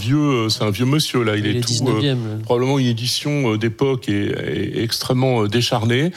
vieux monsieur là. Il est tout 19e, probablement une édition d'époque et extrêmement décharnée.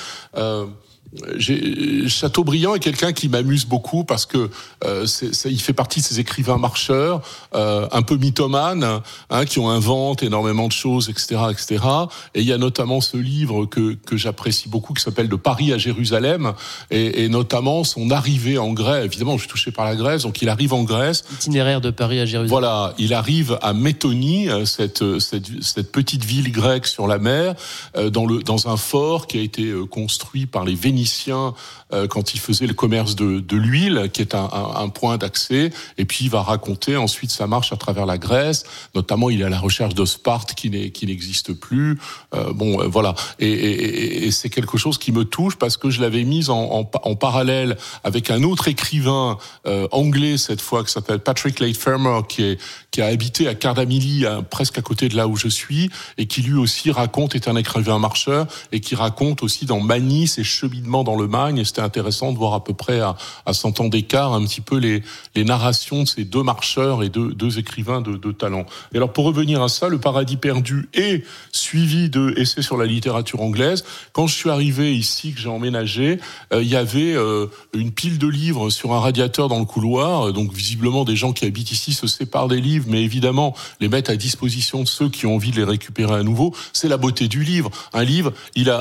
Chateaubriand est quelqu'un qui m'amuse beaucoup parce que il fait partie de ces écrivains marcheurs, un peu mythomanes, qui inventent énormément de choses, etc., etc. Et il y a notamment ce livre que j'apprécie beaucoup qui s'appelle De Paris à Jérusalem, et notamment son arrivée en Grèce. Évidemment, je suis touché par la Grèce, donc il arrive en Grèce. Itinéraire de Paris à Jérusalem. Voilà, il arrive à Métonie, cette petite ville grecque sur la mer, dans un fort qui a été construit par les Vénitiens quand ils faisaient le commerce de l'huile, qui est un point d'accès. Et puis il va raconter ensuite sa marche à travers la Grèce. Notamment, il est à la recherche de Sparte qui n'existe plus. Voilà. Et c'est quelque chose qui me touche parce que je l'avais mise en parallèle avec un autre écrivain anglais cette fois qui s'appelle Patrick Leigh Fermor, qui a habité à Cardamilly, presque à côté de là où je suis, et qui lui aussi est un écrivain marcheur, et qui raconte aussi dans Magny ses cheminements dans le Magne. Et c'était intéressant de voir à peu près à 100 ans d'écart un petit peu les narrations de ces deux marcheurs et deux écrivains de talent. Et alors pour revenir à ça, Le Paradis perdu est suivi de Essais sur la littérature anglaise. Quand je suis arrivé ici, que j'ai emménagé, il y avait une pile de livres sur un radiateur dans le couloir. Donc visiblement des gens qui habitent ici se séparent des livres, mais évidemment les mettent à disposition de ceux qui ont envie de les récupérer à nouveau. C'est la beauté du livre. Un livre,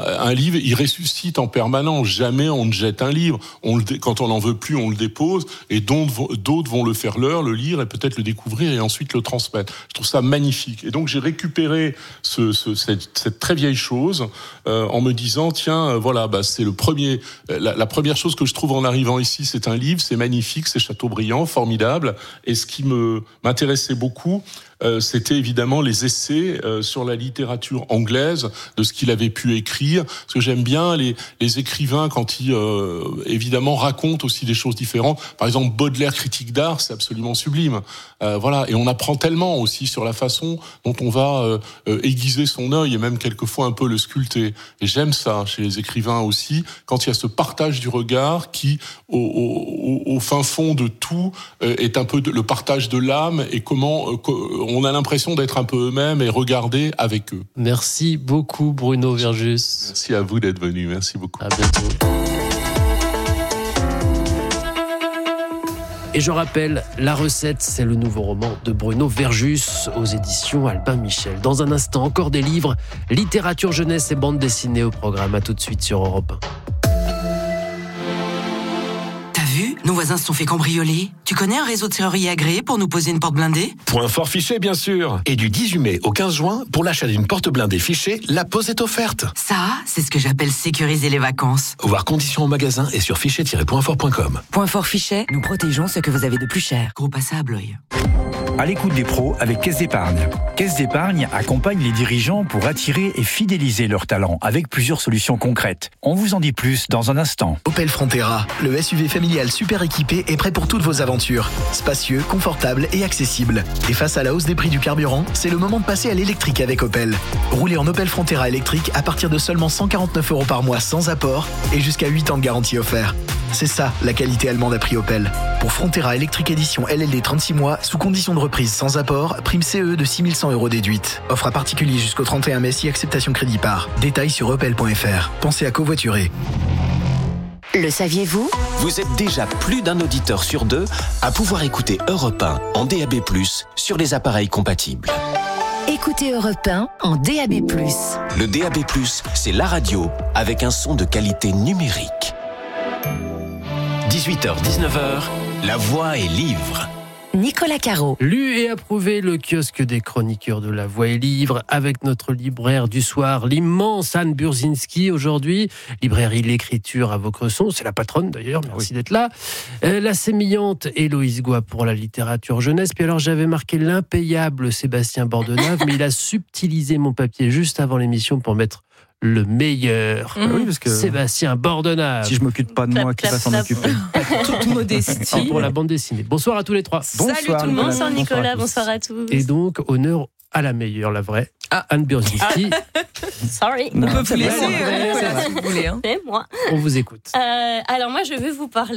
il ressuscite en permanence. Jamais on ne jette un livre. Quand on n'en veut plus, on le dépose, et d'autres vont le faire leur, le lire et peut-être le découvrir et ensuite le transmettre. Je trouve ça magnifique. Et donc j'ai récupéré cette très vieille chose en me disant c'est le premier. La première chose que je trouve en arrivant ici, c'est un livre, c'est magnifique, c'est Chateaubriand, formidable. Et ce qui m'intéressait beaucoup, c'était évidemment les essais sur la littérature anglaise, de ce qu'il avait pu écrire. Parce que j'aime bien les écrivains quand ils, évidemment, racontent aussi des choses différentes. Par exemple, Baudelaire, critique d'art, c'est absolument sublime. Et on apprend tellement aussi sur la façon dont on va aiguiser son œil et même quelquefois un peu le sculpter. Et j'aime ça chez les écrivains aussi, quand il y a ce partage du regard qui, au fin fond de tout, est un peu le partage de l'âme et comment on a l'impression d'être un peu eux-mêmes et regarder avec eux. Merci beaucoup Bruno Verjus. Merci à vous d'être venu, merci beaucoup. À bientôt. Et je rappelle, La Recette, c'est le nouveau roman de Bruno Verjus aux éditions Albin Michel. Dans un instant, encore des livres, littérature jeunesse et bande dessinée au programme. À tout de suite sur Europe 1. Nos voisins se sont fait cambrioler. Tu connais un réseau de serruriers agréé pour nous poser une porte blindée ? Point fort Fichet, bien sûr. Et du 18 mai au 15 juin, pour l'achat d'une porte blindée Fichet, la pose est offerte. Ça, c'est ce que j'appelle sécuriser les vacances. Voir conditions au magasin et sur fichet-pointfort.com. Point fort Fichet, nous protégeons ce que vous avez de plus cher. Gros à ça à Blois. À l'écoute des pros avec Caisse d'Épargne. Caisse d'Épargne accompagne les dirigeants pour attirer et fidéliser leurs talents avec plusieurs solutions concrètes. On vous en dit plus dans un instant. Opel Frontera, le SUV familial super équipé est prêt pour toutes vos aventures. Spacieux, confortable et accessible. Et face à la hausse des prix du carburant, c'est le moment de passer à l'électrique avec Opel. Roulez en Opel Frontera électrique à partir de seulement 149 € par mois sans apport et jusqu'à 8 ans de garantie offert. C'est ça, la qualité allemande à prix Opel. Pour Frontera électrique édition LLD 36 mois, sous condition de reprise sans apport, prime CE de 6 100 € déduite. Offre à particulier jusqu'au 31 mai si acceptation crédit par. Détails sur opel.fr. Pensez à covoiturer. Le saviez-vous ? Vous êtes déjà plus d'un auditeur sur deux à pouvoir écouter Europe 1 en DAB+, sur les appareils compatibles. Écoutez Europe 1 en DAB+. Le DAB+, c'est la radio avec un son de qualité numérique. 18h-19h, La Voix et Livre. Nicolas Caro. Lu et approuvé, le kiosque des chroniqueurs de La Voix et Livre, avec notre libraire du soir, l'immense Anne Burzinski aujourd'hui. Librairie L'Écriture à Vaucresson, c'est la patronne d'ailleurs, merci d'être là. La sémillante Héloïse Goua pour la littérature jeunesse. Puis alors j'avais marqué l'impayable Sébastien Bordenave, mais il a subtilisé mon papier juste avant l'émission pour mettre le meilleur. Oui, parce que Sébastien Bordenave. Si je m'occupe pas de moi, qui va s'en occuper ? Toute modestie. Pour la bande dessinée. Bonsoir à tous les trois. Bonsoir, salut tout le monde, bonsoir Nicolas, bonsoir à tous. Et donc, honneur à la meilleure, la vraie, Anne Burzinski. Sorry. On peut vous laisser, Nicolas, si vous voulez. C'est moi. On vous écoute. Alors moi, je vais vous parler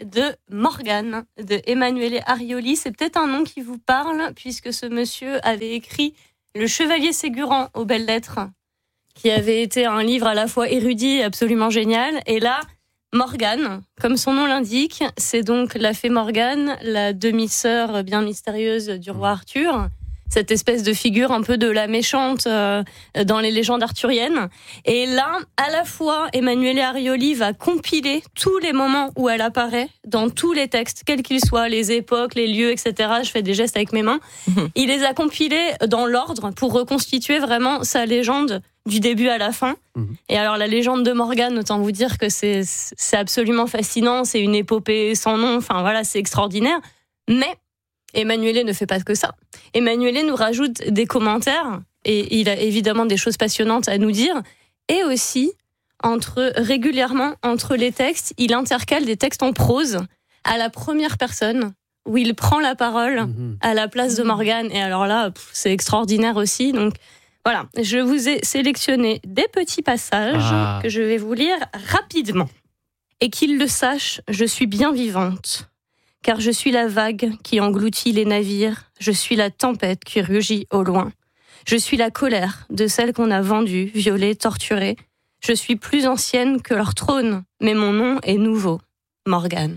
de Morgane, de Emanuele Arioli. C'est peut-être un nom qui vous parle, puisque ce monsieur avait écrit Le Chevalier Ségurant aux belles lettres, qui avait été un livre à la fois érudit et absolument génial. Et là, Morgane, comme son nom l'indique, c'est donc la fée Morgane, la demi-sœur bien mystérieuse du roi Arthur, cette espèce de figure un peu de la méchante dans les légendes arthuriennes. Et là, à la fois, Emanuele Arioli va compiler tous les moments où elle apparaît dans tous les textes, quels qu'ils soient, les époques, les lieux, etc. Je fais des gestes avec mes mains. Il les a compilés dans l'ordre pour reconstituer vraiment sa légende du début à la fin. Et alors, la légende de Morgane, autant vous dire que c'est absolument fascinant, c'est une épopée sans nom, enfin voilà, c'est extraordinaire. Mais Emanuele ne fait pas que ça. Emanuele nous rajoute des commentaires, et il a évidemment des choses passionnantes à nous dire, et aussi, régulièrement, entre les textes, il intercale des textes en prose à la première personne, où il prend la parole à la place de Morgane. Et alors là, c'est extraordinaire aussi. Donc voilà, je vous ai sélectionné des petits passages que je vais vous lire rapidement. Et qu'il le sache, je suis bien vivante. Car je suis la vague qui engloutit les navires, je suis la tempête qui rugit au loin. Je suis la colère de celles qu'on a vendues, violées, torturées. Je suis plus ancienne que leur trône, mais mon nom est nouveau, Morgane.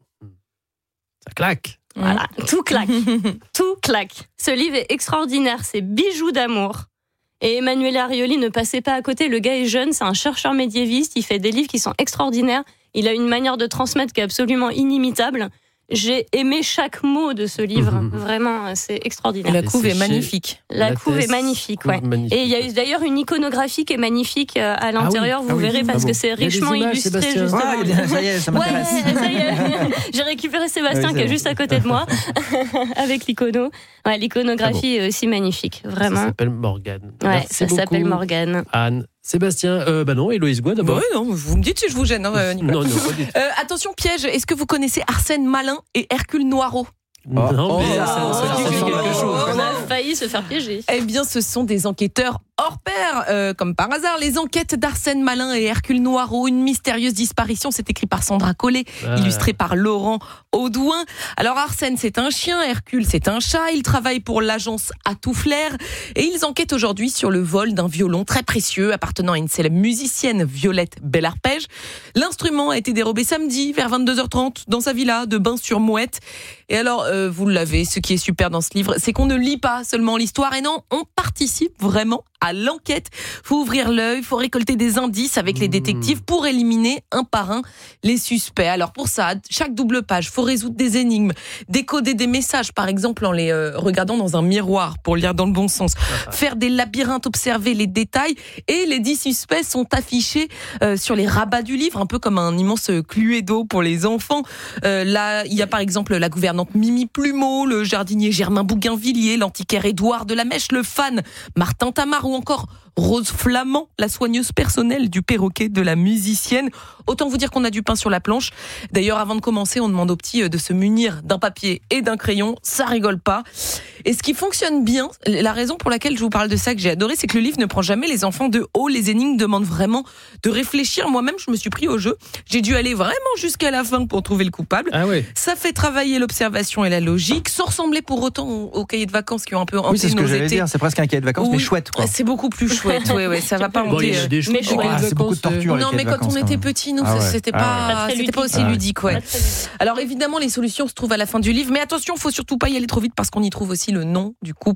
Ça claque. Voilà, tout claque. Tout claque. Ce livre est extraordinaire, c'est bijou d'amour. Et Emanuele Arioli ne passait pas à côté, le gars est jeune, c'est un chercheur médiéviste, il fait des livres qui sont extraordinaires, il a une manière de transmettre qui est absolument inimitable. J'ai aimé chaque mot de ce livre, vraiment, c'est extraordinaire. Et la couve est magnifique. La couve est magnifique, ouais. Magnifique. Et il y a d'ailleurs une iconographie qui est magnifique à l'intérieur, vous verrez, parce que c'est richement illustré, justement. Ça y est, ça m'intéresse. Ouais, ça y est. J'ai récupéré Sébastien qui est juste à côté de moi, avec l'icono. Ouais, l'iconographie est aussi magnifique, vraiment. Ça s'appelle Morgane. Ouais, Merci ça beaucoup, s'appelle Morgane. Anne. Sébastien, non, Héloïse Gouin d'abord. Oui, non, vous me dites si je vous gêne, Nicolas. Non, pas du tout. Attention, piège, est-ce que vous connaissez Arsène Malin et Hercule Noirot ? Non, mais ça dit quelque chose. On a failli se faire piéger. Eh bien, ce sont des enquêteurs hors pair, comme par hasard. Les enquêtes d'Arsène Malin et Hercule Noirot, une mystérieuse disparition, c'est écrit par Sandra Collet, illustré par Laurent Audouin. Alors Arsène, c'est un chien, Hercule, c'est un chat. Ils travaillent pour l'agence À tout flair et ils enquêtent aujourd'hui sur le vol d'un violon très précieux appartenant à une célèbre musicienne, Violette Bellarpège. L'instrument a été dérobé samedi vers 22h30 dans sa villa de Bain-sur-Mouette. Et alors, vous l'avez, ce qui est super dans ce livre, c'est qu'on ne lit pas seulement l'histoire, et non, on participe vraiment à l'enquête. Faut ouvrir l'œil, faut récolter des indices avec les détectives pour éliminer un par un les suspects. Alors pour ça, chaque double page, faut résoudre des énigmes, décoder des messages, par exemple en les regardant dans un miroir pour lire dans le bon sens, faire des labyrinthes, observer les détails, et les 10 suspects sont affichés sur les rabats du livre, un peu comme un immense Cluedo pour les enfants. Là, il y a par exemple la gouvernante Mimi Plumeau, le jardinier Germain Bougainvilliers, l'antiquaire Édouard de la Mèche, le fan Martin Tamar, ou encore Rose Flamand, la soigneuse personnelle du perroquet de la musicienne. Autant vous dire qu'on a du pain sur la planche. D'ailleurs, avant de commencer, on demande aux petits de se munir d'un papier et d'un crayon. Ça rigole pas. Et ce qui fonctionne bien, la raison pour laquelle je vous parle de ça, que j'ai adoré, c'est que le livre ne prend jamais les enfants de haut. Les énigmes demandent vraiment de réfléchir. Moi-même, je me suis pris au jeu. J'ai dû aller vraiment jusqu'à la fin pour trouver le coupable. Ah ouais. Ça fait travailler l'observation et la logique, sans ressembler pour autant aux cahiers de vacances qui ont un peu hanté nos étés. Oui, c'est ce que j'allais dire. C'est presque un cahier de vacances, mais chouette, quoi. C'est beaucoup plus chouette. Ouais, ça va pas il y hanter. a des choses mais chouette. C'est beaucoup de torture. Non, mais quand on était petits, nous, c'était pas aussi ludique, ouais. Alors évidemment, les solutions se trouvent à la fin du livre, mais attention, faut surtout pas y aller trop vite parce qu'on y trouve aussi le nom du coupable.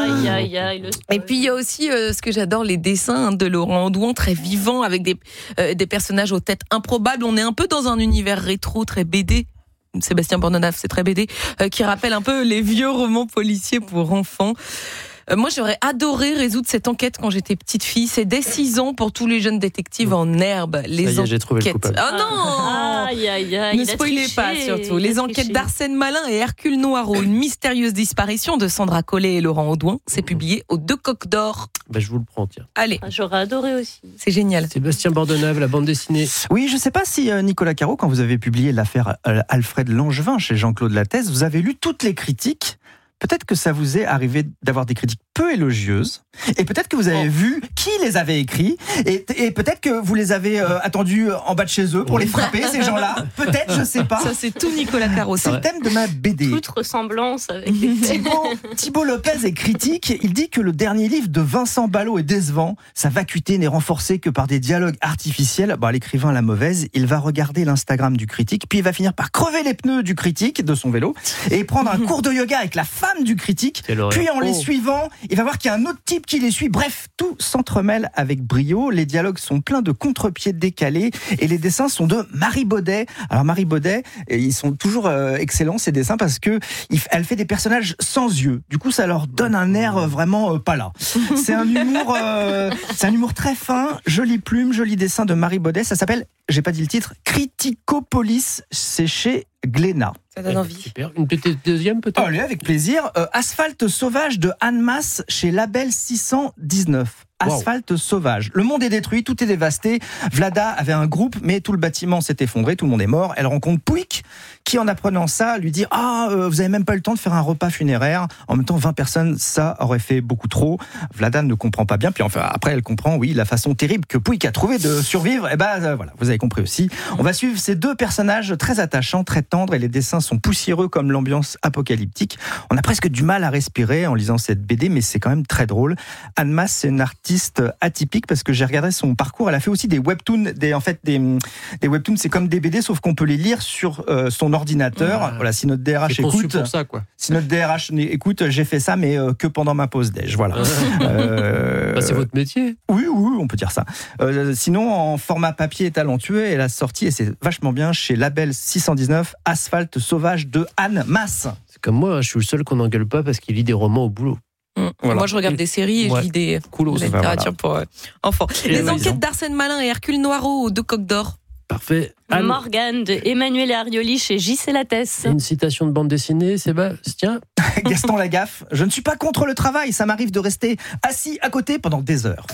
Et puis il y a aussi ce que j'adore, les dessins de Laurent Audouin, très vivants, avec des personnages aux têtes improbables. On est un peu dans un univers rétro, très BD. Sébastien Bordenave, c'est très BD, qui rappelle un peu les vieux romans policiers pour enfants. Moi, j'aurais adoré résoudre cette enquête quand j'étais petite fille. C'est dès 6 ans pour tous les jeunes détectives en herbe. Les enquêtes. J'ai trouvé le coupable. Oh non! Ne spoilez pas, surtout. Les enquêtes d'Arsène Malin et Hercule Noirot. Une mystérieuse disparition de Sandra Collet et Laurent Audouin. C'est publié aux 2 Coques d'Or. Je vous le prends, tiens. Allez. J'aurais adoré aussi. C'est génial. Sébastien Bordenave, la bande dessinée. Oui, je ne sais pas si Nicolas Caro, quand vous avez publié l'affaire Alfred Langevin chez Jean-Claude Lattès, vous avez lu toutes les critiques. Peut-être que ça vous est arrivé d'avoir des critiques peu élogieuses. Et peut-être que vous avez vu qui les avait écrits. Et peut-être que vous les avez attendus en bas de chez eux pour les frapper, ces gens-là. Peut-être, je sais pas. Ça, c'est tout Nicolas Caro. C'est le thème de ma BD. Toute ressemblance avec les Thibault Lopez est critique. Il dit que le dernier livre de Vincent Ballot est décevant. Sa vacuité n'est renforcée que par des dialogues artificiels. L'écrivain a la mauvaise. Il va regarder l'Instagram du critique, puis il va finir par crever les pneus du critique de son vélo et prendre un cours de yoga avec la femme du critique. Puis en les suivant, il va voir qu'il y a un autre type qui les suit. Bref, tout s'entremêle avec brio. Les dialogues sont pleins de contre-pieds décalés et les dessins sont de Marie Baudet. Alors Marie Baudet, ils sont toujours excellents ces dessins parce que elle fait des personnages sans yeux. Du coup, ça leur donne un air vraiment pas là. C'est un humour très fin, jolie plume, joli dessin de Marie Baudet. Ça s'appelle, j'ai pas dit le titre, Criticopolis. C'est chez Glénat. Ça donne envie. Super. Une petite deuxième peut-être. Allez, avec plaisir. Asphalte sauvage de Anne Masse chez Label 619. Asphalte sauvage. Le monde est détruit, tout est dévasté. Vlada avait un groupe, mais tout le bâtiment s'est effondré, tout le monde est mort. Elle rencontre Pouic, qui en apprenant ça, lui dit « vous avez même pas eu le temps de faire un repas funéraire. En même temps, 20 personnes, ça aurait fait beaucoup trop. » Vlada ne comprend pas bien, puis enfin, après elle comprend, oui, la façon terrible que Pouic a trouvé de survivre. Et voilà, vous avez compris aussi. On va suivre ces deux personnages très attachants, très tendres, et les dessins sont poussiéreux comme l'ambiance apocalyptique. On a presque du mal à respirer en lisant cette BD, mais c'est quand même très drôle. Anne Masse, c'est une artiste atypique parce que j'ai regardé son parcours. Elle a fait aussi des webtoons. Des webtoons, c'est comme des BD, sauf qu'on peut les lire sur son ordinateur. Voilà, si notre DRH écoute, pour ça, quoi. Si notre DRH écoute, j'ai fait ça, mais que pendant ma pause déj. Voilà. C'est votre métier. Oui, on peut dire ça. Sinon, en format papier talentueux, elle a sorti, et c'est vachement bien, chez Label 619, Asphalte sauvage de Anne Masse. C'est comme moi, je suis le seul qu'on n'engueule pas parce qu'il lit des romans au boulot. Voilà. Moi, je regarde des séries et je lis des littératures pour enfants. Les enquêtes d'Arsène Malin et Hercule Noirot aux 2 Coques d'Or. Parfait. Morgane de Emmanuel Arioli chez J.C. Lattès. Une citation de bande dessinée, Sébastien. Gaston Lagaffe. Je ne suis pas contre le travail, ça m'arrive de rester assis à côté pendant des heures.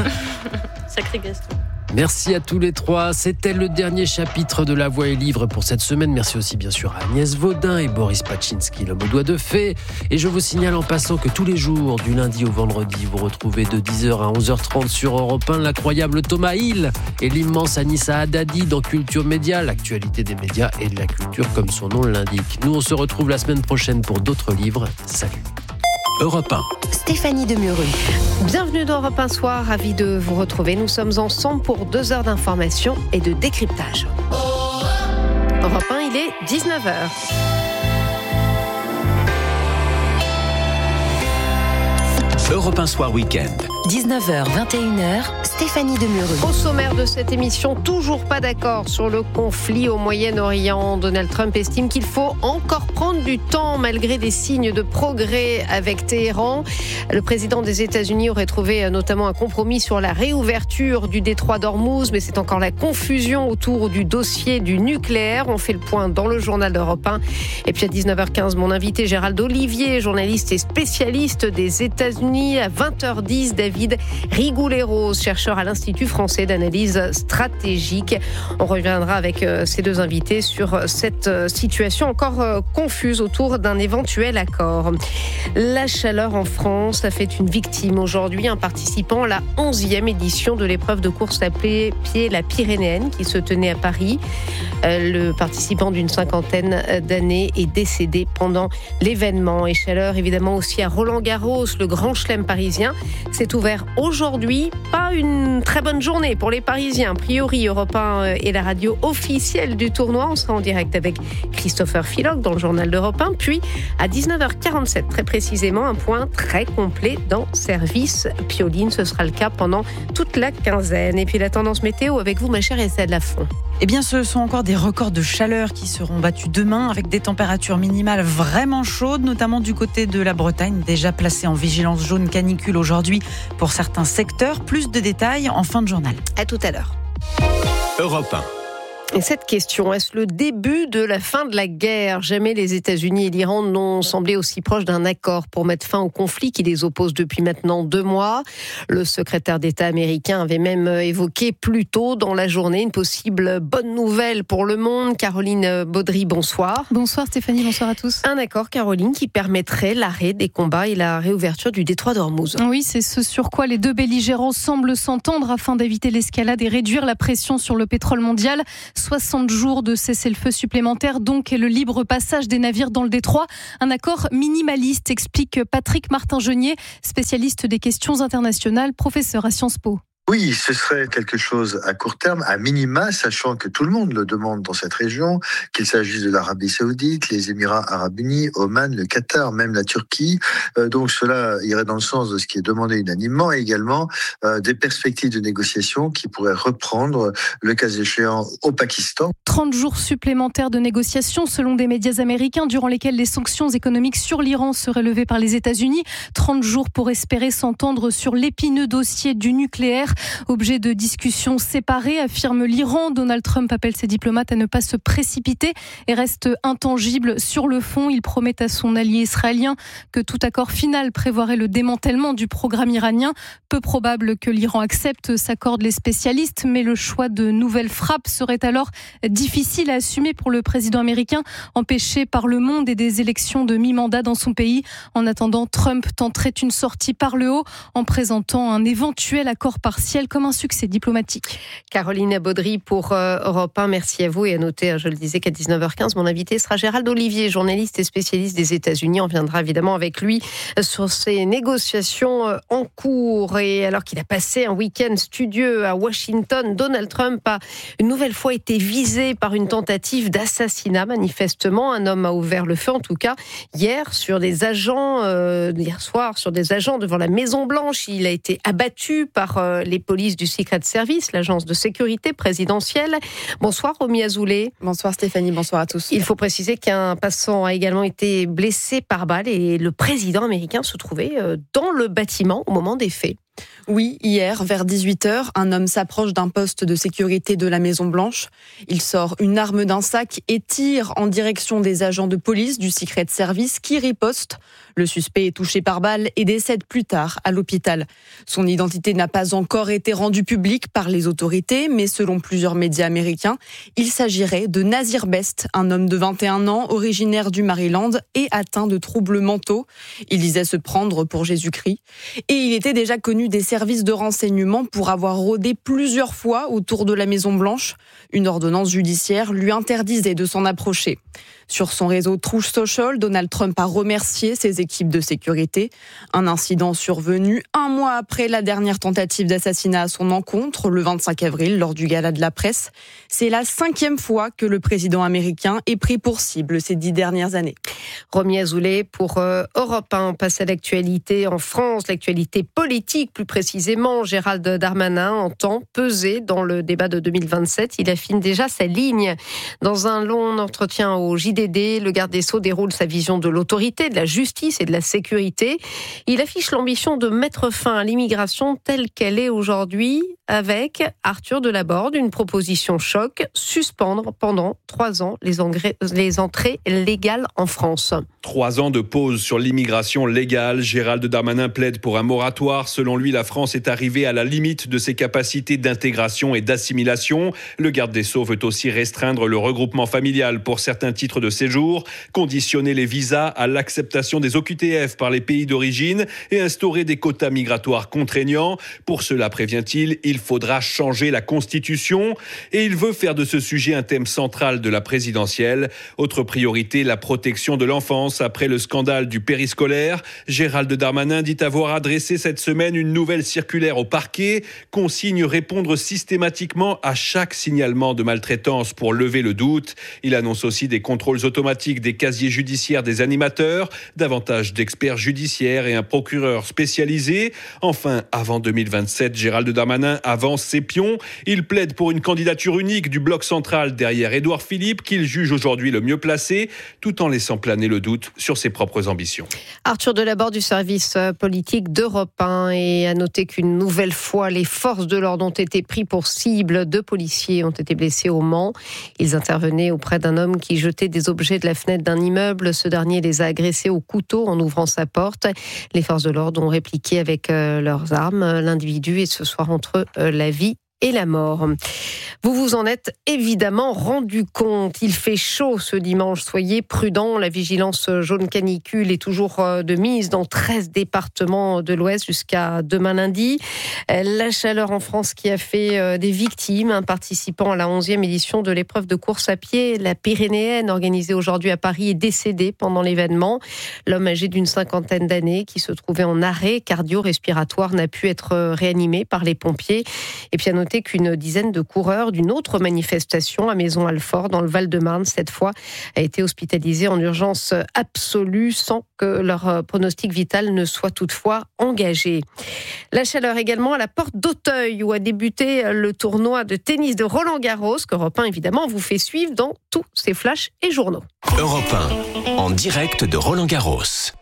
Sacré Gaston. Merci à tous les trois. C'était le dernier chapitre de La Voix est livre pour cette semaine. Merci aussi bien sûr à Agnès Vaudin et Boris Pachinski, l'homme aux doigts de fée. Et je vous signale en passant que tous les jours, du lundi au vendredi, vous retrouvez de 10h à 11h30 sur Europe 1 l'incroyable Thomas Hill et l'immense Anissa Haddadi dans Culture Média, l'actualité des médias et de la culture comme son nom l'indique. Nous, on se retrouve la semaine prochaine pour d'autres livres. Salut. Europe 1. Stéphanie Demurru. Bienvenue dans Europe 1 Soir, ravi de vous retrouver. Nous sommes ensemble pour 2 heures d'information et de décryptage. Europe 1, il est 19h. Europe 1 Soir Week-end. 19h, 21h, Stéphanie Demurru. Au sommaire de cette émission, toujours pas d'accord sur le conflit au Moyen-Orient. Donald Trump estime qu'il faut encore prendre du temps malgré des signes de progrès avec Téhéran. Le président des États-Unis aurait trouvé notamment un compromis sur la réouverture du détroit d'Ormuz, mais c'est encore la confusion autour du dossier du nucléaire. On fait le point dans le journal d'Europe 1. Et puis à 19h15, mon invité Gérald Olivier, journaliste et spécialiste des États-Unis. À 20h10, David Rigoulet-Rose, chercheur à l'Institut français d'analyse stratégique. On reviendra avec ces deux invités sur cette situation encore confuse autour d'un éventuel accord. La chaleur en France a fait une victime aujourd'hui, un participant à la 11e édition de l'épreuve de course à pied la Pyrénéenne qui se tenait à Paris. Le participant d'une 50aine d'années est décédé pendant l'événement. Et chaleur évidemment aussi à Roland-Garros, le grand chelem parisien s'est ouvert aujourd'hui. Pas une très bonne journée pour les Parisiens. A priori, Europe 1 est la radio officielle du tournoi. On sera en direct avec Christopher Philoc dans le journal d'Europe 1. Puis à 19h47, très précisément, un point très complet dans Service Pioline. Ce sera le cas pendant toute la quinzaine. Et puis la tendance météo avec vous, ma chère Estelle Lafont. Eh bien, ce sont encore des records de chaleur qui seront battus demain avec des températures minimales vraiment chaudes, notamment du côté de la Bretagne, déjà placée en vigilance jaune canicule aujourd'hui pour certains secteurs. Plus de détails en fin de journal. À tout à l'heure. Europe 1. Et cette question, est-ce le début de la fin de la guerre ? Jamais les États-Unis et l'Iran n'ont semblé aussi proches d'un accord pour mettre fin au conflit qui les oppose depuis maintenant 2 mois. Le secrétaire d'État américain avait même évoqué plus tôt dans la journée une possible bonne nouvelle pour le monde. Caroline Baudry, bonsoir. Bonsoir Stéphanie, bonsoir à tous. Un accord, Caroline, qui permettrait l'arrêt des combats et la réouverture du détroit d'Ormuz. Oui, c'est ce sur quoi les 2 belligérants semblent s'entendre afin d'éviter l'escalade et réduire la pression sur le pétrole mondial. 60 jours de cessez-le-feu supplémentaire donc et le libre passage des navires dans le détroit. Un accord minimaliste, explique Patrick Martin-Genier, spécialiste des questions internationales, professeur à Sciences Po. Oui, ce serait quelque chose à court terme, à minima, sachant que tout le monde le demande dans cette région, qu'il s'agisse de l'Arabie Saoudite, les Émirats Arabes Unis, Oman, le Qatar, même la Turquie. Donc cela irait dans le sens de ce qui est demandé unanimement, et également des perspectives de négociation qui pourraient reprendre, le cas échéant, au Pakistan. 30 jours supplémentaires de négociations selon des médias américains durant lesquels les sanctions économiques sur l'Iran seraient levées par les États-Unis. 30 jours pour espérer s'entendre sur l'épineux dossier du nucléaire. Objet de discussions séparées, affirme l'Iran. Donald Trump appelle ses diplomates à ne pas se précipiter et reste intangible sur le fond. Il promet à son allié israélien que tout accord final prévoirait le démantèlement du programme iranien. Peu probable que l'Iran accepte, s'accordent les spécialistes, mais le choix de nouvelles frappes serait alors difficile à assumer pour le président américain, empêché par le monde et des élections de mi-mandat dans son pays. En attendant, Trump tenterait une sortie par le haut en présentant un éventuel accord partiel comme un succès diplomatique. Caroline Baudry pour Europe 1, merci à vous. Et à noter, je le disais, qu'à 19h15, mon invité sera Gérald Olivier, journaliste et spécialiste des États-Unis. On viendra évidemment avec lui sur ces négociations en cours. Et alors qu'il a passé un week-end studieux à Washington, Donald Trump a une nouvelle fois été visé par une tentative d'assassinat. Manifestement, un homme a ouvert le feu, en tout cas hier, sur des agents, hier soir, sur des agents devant la Maison-Blanche. Il a été abattu par les polices du Secret Service, l'agence de sécurité présidentielle. Bonsoir Romy Azoulay. Bonsoir Stéphanie, bonsoir à tous. Il faut préciser qu'un passant a également été blessé par balle et le président américain se trouvait dans le bâtiment au moment des faits. Oui, hier, vers 18h, un homme s'approche d'un poste de sécurité de la Maison-Blanche. Il sort une arme d'un sac et tire en direction des agents de police du Secret Service qui ripostent. Le suspect est touché par balle et décède plus tard à l'hôpital. Son identité n'a pas encore été rendue publique par les autorités, mais selon plusieurs médias américains, il s'agirait de Nazir Best, un homme de 21 ans, originaire du Maryland et atteint de troubles mentaux. Il disait se prendre pour Jésus-Christ. Et il était déjà connu des services de renseignement pour avoir rôdé plusieurs fois autour de la Maison-Blanche. Une ordonnance judiciaire lui interdisait de s'en approcher. Sur son réseau Truth Social, Donald Trump a remercié ses équipes de sécurité. Un incident survenu 1 mois après la dernière tentative d'assassinat à son encontre, le 25 avril, lors du gala de la presse. C'est la 5e fois que le président américain est pris pour cible ces 10 dernières années. Romy Azoulay pour Europe 1. On passe à l'actualité en France, l'actualité politique plus précisément. Gérald Darmanin entend peser dans le débat de 2027. Il affine déjà sa ligne. Dans un long entretien au JDD, le garde des Sceaux déroule sa vision de l'autorité, de la justice et de la sécurité. Il affiche l'ambition de mettre fin à l'immigration telle qu'elle est aujourd'hui, avec Arthur Delaborde, une proposition choc, suspendre pendant 3 ans les entrées légales en France. 3 ans de pause sur l'immigration légale. Gérald Darmanin plaide pour un moratoire. Selon lui, la France est arrivée à la limite de ses capacités d'intégration et d'assimilation. Le garde des Sceaux veut aussi restreindre le regroupement familial pour certains titres de séjour, conditionner les visas à l'acceptation des OQTF par les pays d'origine et instaurer des quotas migratoires contraignants. Pour cela, prévient-il, il faudra changer la Constitution et il veut faire de ce sujet un thème central de la présidentielle. Autre priorité, la protection de l'enfance. Après le scandale du périscolaire, Gérald Darmanin dit avoir adressé cette semaine une nouvelle circulaire au parquet, consigne répondre systématiquement à chaque signalement de maltraitance pour lever le doute. Il annonce aussi des contrôles automatiques des casiers judiciaires des animateurs, davantage d'experts judiciaires et un procureur spécialisé. Enfin, avant 2027, Gérald Darmanin avance ses pions. Il plaide pour une candidature unique du bloc central derrière Édouard Philippe, qu'il juge aujourd'hui le mieux placé, tout en laissant planer le doute sur ses propres ambitions. Arthur Delaborde du service politique d'Europe 1 et a noté qu'une nouvelle fois, les forces de l'ordre ont été pris pour cible. 2 policiers ont été blessés au Mans. Ils intervenaient auprès d'un homme qui jetait des objets de la fenêtre d'un immeuble. Ce dernier les a agressés au couteau en ouvrant sa porte. Les forces de l'ordre ont répliqué avec leurs armes. L'individu est ce soir entre la vie et la mort. Vous vous en êtes évidemment rendu compte. Il fait chaud ce dimanche. Soyez prudents. La vigilance jaune canicule est toujours de mise dans 13 départements de l'Ouest jusqu'à demain lundi. La chaleur en France qui a fait des victimes. Un participant à la 11e édition de l'épreuve de course à pied, la Pyrénéenne, organisée aujourd'hui à Paris, est décédé pendant l'événement. L'homme âgé d'une 50aine d'années qui se trouvait en arrêt cardio-respiratoire n'a pu être réanimé par les pompiers. Et puis à noter qu'une dizaine de coureurs d'une autre manifestation à Maisons-Alfort dans le Val-de-Marne, cette fois, a été hospitalisée en urgence absolue sans que leur pronostic vital ne soit toutefois engagé. La chaleur également à la porte d'Auteuil où a débuté le tournoi de tennis de Roland-Garros qu'Europe 1 évidemment vous fait suivre dans tous ses flashs et journaux. Europe 1, en direct de Roland-Garros.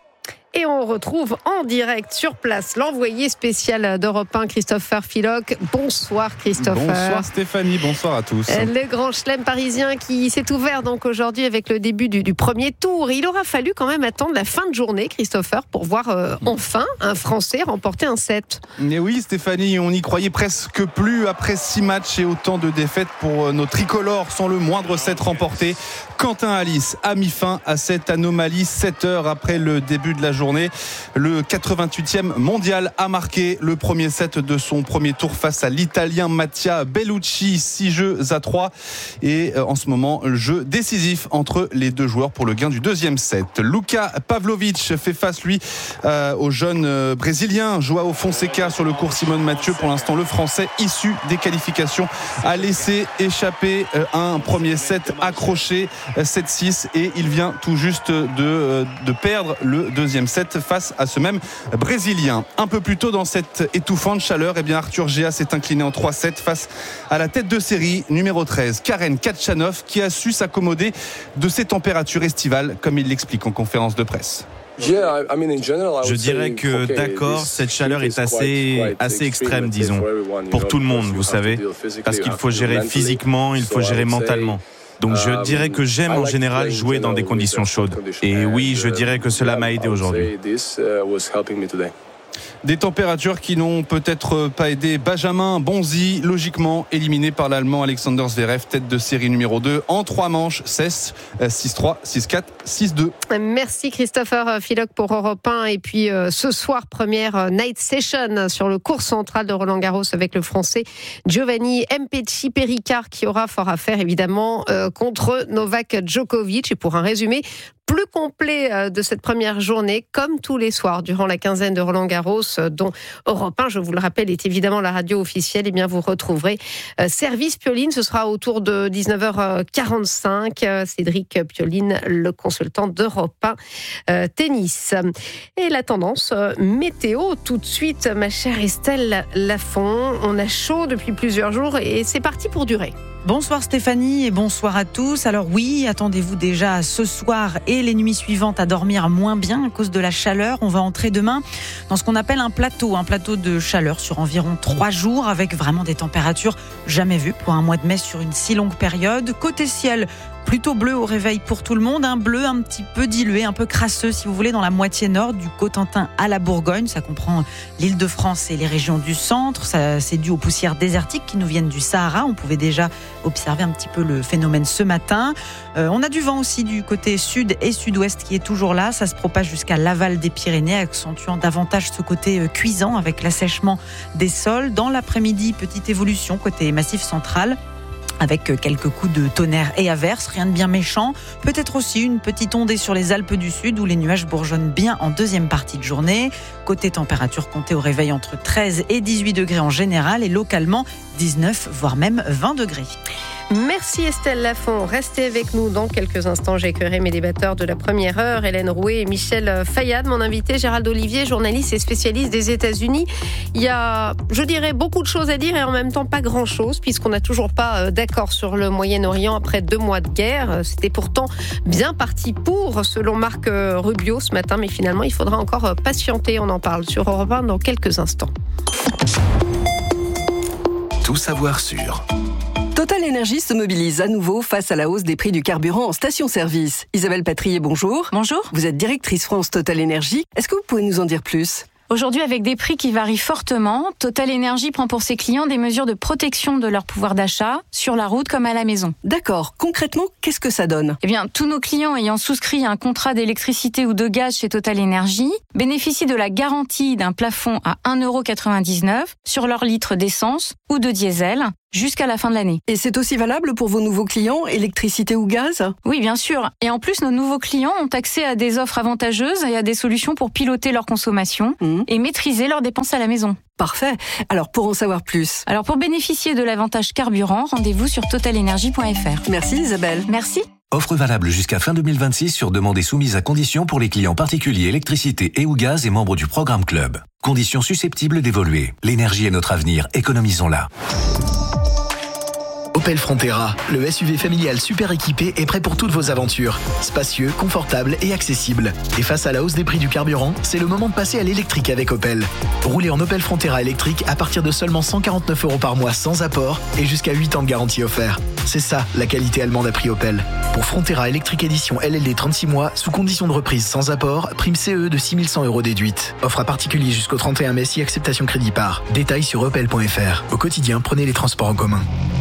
Et on retrouve en direct sur place l'envoyé spécial d'Europe 1, Christopher Philoc. Bonsoir Christopher. Bonsoir Stéphanie, bonsoir à tous. Le grand chelem parisien qui s'est ouvert donc aujourd'hui avec le début du premier tour. Il aura fallu quand même attendre la fin de journée, Christopher, pour voir enfin un Français remporter un set. Et oui Stéphanie, on n'y croyait presque plus après 6 matchs et autant de défaites pour nos tricolores sans le moindre set remporté. Quentin Halys a mis fin à cette anomalie 7 heures après le début de la journée. Le 88e mondial a marqué le premier set de son premier tour face à l'Italien Mattia Bellucci, 6-3. Et en ce moment, le jeu décisif entre les deux joueurs pour le gain du deuxième set. Luka Pavlovic fait face, lui, au jeune Brésilien Joao Fonseca sur le court Simone Mathieu. Pour l'instant, le Français, issu des qualifications, a laissé échapper un premier set accroché, 7-6. Et il vient tout juste de perdre le deuxième set face à ce même Brésilien. Un peu plus tôt dans cette étouffante chaleur, Arthur Géa s'est incliné en 3-7 face à la tête de série numéro 13, Karen Khachanov, qui a su s'accommoder de ces températures estivales, comme il l'explique en conférence de presse. Je dirais que d'accord, cette chaleur est assez extrême, disons, pour tout le monde, vous savez, parce qu'il faut gérer physiquement, il faut gérer mentalement. Donc je dirais que j'aime en général jouer dans des conditions chaudes. Et oui, je dirais que cela m'a aidé aujourd'hui. Des températures qui n'ont peut-être pas aidé Benjamin Bonzi, logiquement éliminé par l'Allemand Alexander Zverev, tête de série numéro 2, en 3 manches, 6-3, 6-4, 6-2. Merci Christopher Philoc pour Europe 1. Et puis ce soir, première night session sur le court central de Roland-Garros avec le Français Giovanni Mpetshi Perricard qui aura fort à faire évidemment contre Novak Djokovic. Et pour un résumé plus complet de cette première journée, comme tous les soirs durant la quinzaine de Roland-Garros, dont Europe 1, je vous le rappelle, est évidemment la radio officielle. Vous retrouverez Service Pioline. Ce sera autour de 19h45. Cédric Pioline, le consultant d'Europe 1 tennis. Et la tendance météo, tout de suite, ma chère Estelle Lafont. On a chaud depuis plusieurs jours et c'est parti pour durer. Bonsoir Stéphanie et bonsoir à tous. Alors oui, attendez-vous déjà ce soir et les nuits suivantes à dormir moins bien à cause de la chaleur. On va entrer demain dans ce qu'on appelle un plateau de chaleur sur environ 3 jours avec vraiment des températures jamais vues pour un mois de mai sur une si longue période. Côté ciel, plutôt bleu au réveil pour tout le monde, un bleu un petit peu dilué, un peu crasseux si vous voulez dans la moitié nord du Cotentin à la Bourgogne. Ça comprend l'Île-de-France et les régions du centre. Ça, c'est dû aux poussières désertiques qui nous viennent du Sahara. On pouvait déjà observer un petit peu le phénomène ce matin. On a du vent aussi du côté sud et sud-ouest qui est toujours là. Ça se propage jusqu'à l'aval des Pyrénées, accentuant davantage ce côté cuisant avec l'assèchement des sols. Dans l'après-midi, petite évolution côté massif central, avec quelques coups de tonnerre et averses, rien de bien méchant. Peut-être aussi une petite ondée sur les Alpes du Sud où les nuages bourgeonnent bien en deuxième partie de journée. Côté température, comptez au réveil entre 13 et 18 degrés en général et localement 19 voire même 20 degrés. Merci Estelle Lafont. Restez avec nous dans quelques instants. J'accueillerai mes débatteurs de la première heure, Hélène Rouet et Michel Fayad. Mon invité, Gérald Olivier, journaliste et spécialiste des États-Unis. Il y a, je dirais, beaucoup de choses à dire et en même temps pas grand-chose, puisqu'on n'a toujours pas d'accord sur le Moyen-Orient après 2 mois de guerre. C'était pourtant bien parti pour, selon Marc Rubio ce matin, mais finalement, il faudra encore patienter. On en parle sur Europe 1 dans quelques instants. Tout savoir sur... Total Energy se mobilise à nouveau face à la hausse des prix du carburant en station-service. Isabelle Patrier, bonjour. Bonjour. Vous êtes directrice France Total Energy. Est-ce que vous pouvez nous en dire plus ? Aujourd'hui, avec des prix qui varient fortement, Total Energy prend pour ses clients des mesures de protection de leur pouvoir d'achat, sur la route comme à la maison. D'accord. Concrètement, qu'est-ce que ça donne ? Eh bien, tous nos clients ayant souscrit un contrat d'électricité ou de gaz chez Total Energy bénéficient de la garantie d'un plafond à 1,99€ sur leur litre d'essence ou de diesel jusqu'à la fin de l'année. Et c'est aussi valable pour vos nouveaux clients, électricité ou gaz ? Oui, bien sûr. Et en plus, nos nouveaux clients ont accès à des offres avantageuses et à des solutions pour piloter leur consommation et maîtriser leurs dépenses à la maison. Parfait. Alors, pour en savoir plus. Alors, pour bénéficier de l'avantage carburant, rendez-vous sur totalenergy.fr. Merci Isabelle. Merci. Offre valable jusqu'à fin 2026 sur demande et soumise à conditions pour les clients particuliers électricité et ou gaz et membres du programme Club. Conditions susceptibles d'évoluer. L'énergie est notre avenir, économisons-la. Opel Frontera, le SUV familial super équipé est prêt pour toutes vos aventures. Spacieux, confortable et accessible. Et face à la hausse des prix du carburant, c'est le moment de passer à l'électrique avec Opel. Roulez en Opel Frontera électrique à partir de seulement 149€ par mois sans apport et jusqu'à 8 ans de garantie offert. C'est ça, la qualité allemande à prix Opel. Pour Frontera électrique édition LLD 36 mois, sous condition de reprise sans apport, prime CE de 6100€ déduite. Offre à particulier jusqu'au 31 mai si acceptation crédit par. Détails sur opel.fr. Au quotidien, prenez les transports en commun.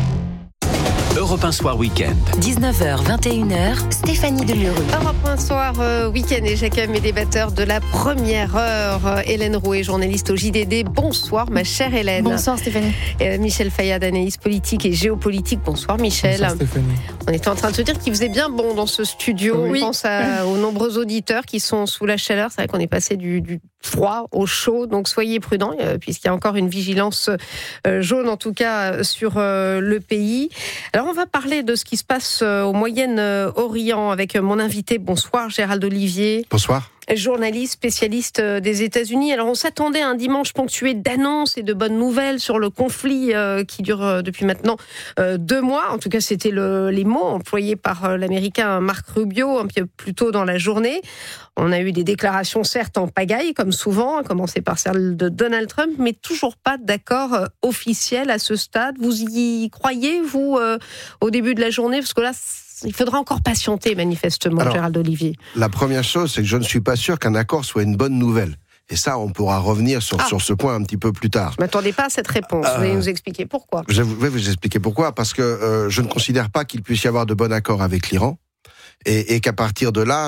Europe 1 Soir Week-end. 19h, 21h, Stéphanie Demereux. Europe 1 Soir Week-end et j'accueille mes débatteurs de la première heure. Hélène Rouet, journaliste au JDD. Bonsoir ma chère Hélène. Bonsoir Stéphanie. Michel Fayad, analyste politique et géopolitique. Bonsoir Michel. Bonsoir Stéphanie. On était en train de se dire qu'il faisait bien bon dans ce studio. Oui. On pense aux nombreux auditeurs qui sont sous la chaleur. C'est vrai qu'on est passé du froid au chaud, donc soyez prudents puisqu'il y a encore une vigilance jaune en tout cas sur le pays. Alors on va parler de ce qui se passe au Moyen-Orient avec mon invité. Bonsoir Gérald Olivier. Bonsoir. Journaliste, spécialiste des États-Unis. Alors on s'attendait à un dimanche ponctué d'annonces et de bonnes nouvelles sur le conflit qui dure depuis maintenant 2 mois. En tout cas, c'était les mots employés par l'Américain Marc Rubio un peu plus tôt dans la journée. On a eu des déclarations certes en pagaille, comme souvent, à commencer par celle de Donald Trump, mais toujours pas d'accord officiel à ce stade. Vous y croyez, vous, au début de la journée ? Parce que là, il faudra encore patienter, manifestement, Gérald Olivier. La première chose, c'est que je ne suis pas sûr qu'un accord soit une bonne nouvelle. Et ça, on pourra revenir sur ce point un petit peu plus tard. Je ne m'attendais pas à cette réponse. Vous allez nous expliquer pourquoi. Je vais vous expliquer pourquoi. Parce que je ne considère pas qu'il puisse y avoir de bon accord avec l'Iran. Et qu'à partir de là,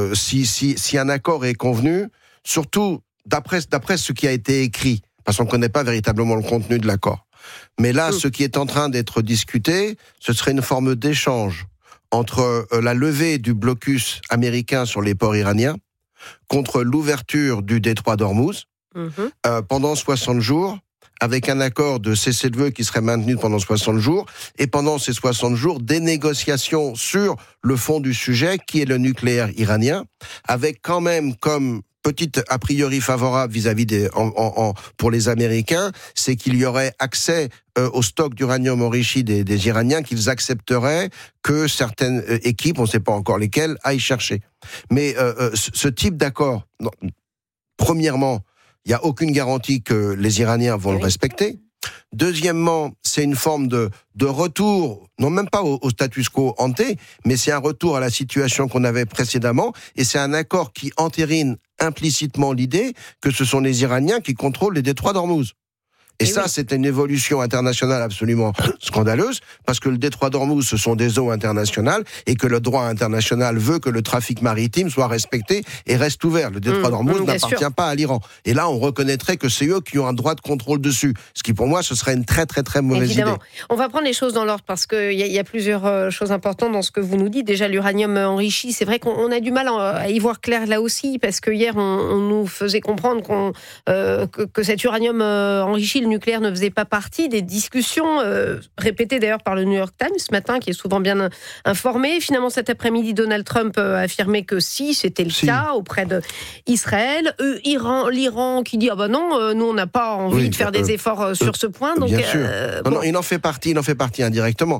si un accord est convenu, surtout d'après ce qui a été écrit, parce qu'on ne connaît pas véritablement le contenu de l'accord. Mais là, ce qui est en train d'être discuté, ce serait une forme d'échange entre la levée du blocus américain sur les ports iraniens contre l'ouverture du détroit d'Ormuz pendant 60 jours, avec un accord de cessez-le-feu qui serait maintenu pendant 60 jours, et pendant ces 60 jours, des négociations sur le fond du sujet, qui est le nucléaire iranien, avec quand même comme petite a priori favorable vis-à-vis pour les Américains, c'est qu'il y aurait accès au stock d'uranium enrichi des Iraniens, qu'ils accepteraient que certaines équipes, on ne sait pas encore lesquelles, aillent chercher. Mais ce type d'accord, premièrement, il n'y a aucune garantie que les Iraniens vont le respecter. Deuxièmement, c'est une forme de retour, non même pas au status quo ante, mais c'est un retour à la situation qu'on avait précédemment, et c'est un accord qui entérine implicitement l'idée que ce sont les Iraniens qui contrôlent les détroits d'Ormuz. Et ça, c'est une évolution internationale absolument scandaleuse, parce que le détroit d'Ormuz, ce sont des eaux internationales, et que le droit international veut que le trafic maritime soit respecté et reste ouvert. Le détroit d'Ormuz n'appartient pas à l'Iran. Et là, on reconnaîtrait que c'est eux qui ont un droit de contrôle dessus. Ce qui, pour moi, ce serait une très, très, très mauvaise idée. On va prendre les choses dans l'ordre, parce qu'il y a plusieurs choses importantes dans ce que vous nous dites. Déjà, l'uranium enrichi, c'est vrai qu'on a du mal à y voir clair là aussi, parce que hier, on nous faisait comprendre que cet uranium enrichi, le nucléaire ne faisait pas partie des discussions répétées d'ailleurs par le New York Times ce matin, qui est souvent bien informé. Finalement, cet après-midi, Donald Trump a affirmé que si, c'était le cas auprès d'Israël. L'Iran qui dit non, nous on n'a pas envie de faire des efforts sur ce point. Donc, bien sûr. Non, il en fait partie indirectement.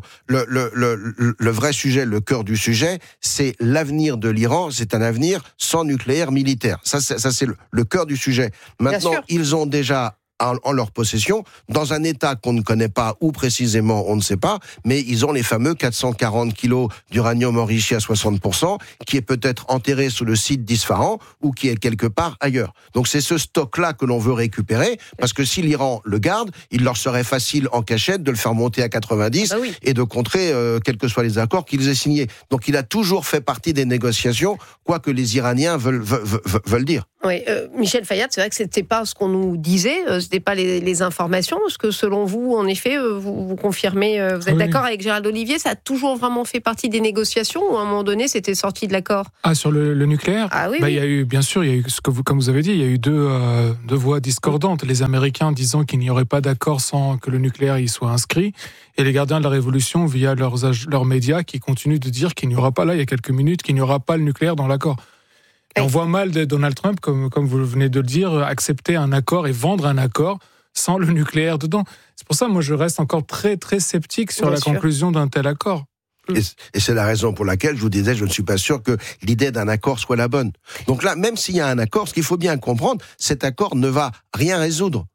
Le vrai sujet, le cœur du sujet, c'est l'avenir de l'Iran. C'est un avenir sans nucléaire militaire. Ça c'est le cœur du sujet. Maintenant, ils ont déjà en leur possession, dans un état qu'on ne connaît pas, où précisément on ne sait pas, mais ils ont les fameux 440 kilos d'uranium enrichi à 60%, qui est peut-être enterré sous le site d'Isfahan, ou qui est quelque part ailleurs. Donc c'est ce stock-là que l'on veut récupérer, parce que si l'Iran le garde, il leur serait facile en cachette de le faire monter à 90 et de contrer quels que soient les accords qu'ils aient signés. Donc il a toujours fait partie des négociations, quoi que les Iraniens veulent dire. Oui, Michel Fayad, c'est vrai que c'était pas ce qu'on nous disait, c'était pas les informations. Est-ce que selon vous, en effet, vous confirmez, vous êtes d'accord avec Gérald Olivier, ça a toujours vraiment fait partie des négociations ou à un moment donné, c'était sorti de l'accord ? Sur le nucléaire ? Il y a eu, bien sûr, il y a eu comme vous avez dit, il y a eu deux voix discordantes. Les Américains disant qu'il n'y aurait pas d'accord sans que le nucléaire y soit inscrit, et les gardiens de la révolution via leurs médias qui continuent de dire qu'il n'y aura pas, là, il y a quelques minutes, qu'il n'y aura pas le nucléaire dans l'accord. Et on voit mal Donald Trump, comme vous venez de le dire, accepter un accord et vendre un accord sans le nucléaire dedans. C'est pour ça, moi, je reste encore très, très sceptique sur la conclusion d'un tel accord. Et c'est la raison pour laquelle je vous disais, je ne suis pas sûr que l'idée d'un accord soit la bonne. Donc là, même s'il y a un accord, ce qu'il faut bien comprendre, cet accord ne va rien résoudre.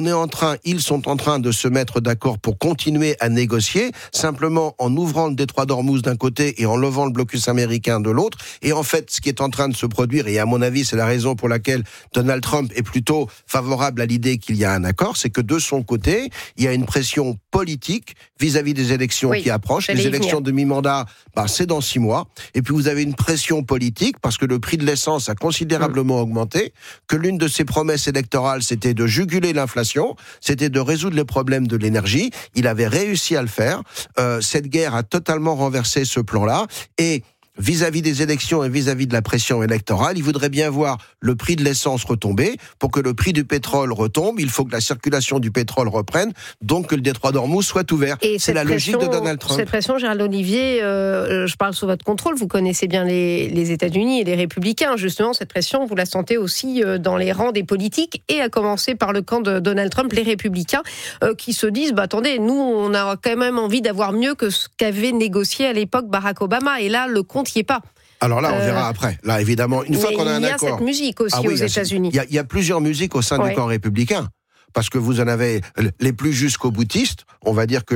Ils sont en train de se mettre d'accord pour continuer à négocier, simplement en ouvrant le détroit d'Ormuz d'un côté et en levant le blocus américain de l'autre. Et en fait, ce qui est en train de se produire, et à mon avis, c'est la raison pour laquelle Donald Trump est plutôt favorable à l'idée qu'il y a un accord, c'est que de son côté, il y a une pression politique vis-à-vis des élections qui approchent. Les élections de mi-mandat, c'est dans 6 mois. Et puis vous avez une pression politique parce que le prix de l'essence a considérablement augmenté, que l'une de ses promesses électorales, c'était de juguler l'inflation, c'était de résoudre les problèmes de l'énergie. Il avait réussi à le faire. Cette guerre a totalement renversé ce plan-là. Et vis-à-vis des élections et vis-à-vis de la pression électorale, il voudrait bien voir le prix de l'essence retomber. Pour que le prix du pétrole retombe, il faut que la circulation du pétrole reprenne, donc que le détroit d'Ormuz soit ouvert. C'est la logique de Donald Trump. Cette pression, Gérald Olivier, je parle sous votre contrôle, vous connaissez bien les États-Unis et les républicains. Justement, cette pression, vous la sentez aussi dans les rangs des politiques, et à commencer par le camp de Donald Trump, les républicains, qui se disent, attendez, nous, on a quand même envie d'avoir mieux que ce qu'avait négocié à l'époque Barack Obama. Et là, le compte n'y est pas. Alors là, on verra après. Là, évidemment, une fois qu'on a un accord... Il y a cette musique aussi aux États-Unis. Il y a plusieurs musiques au sein du camp républicain. Parce que vous en avez les plus jusqu'au-boutistes, on va dire que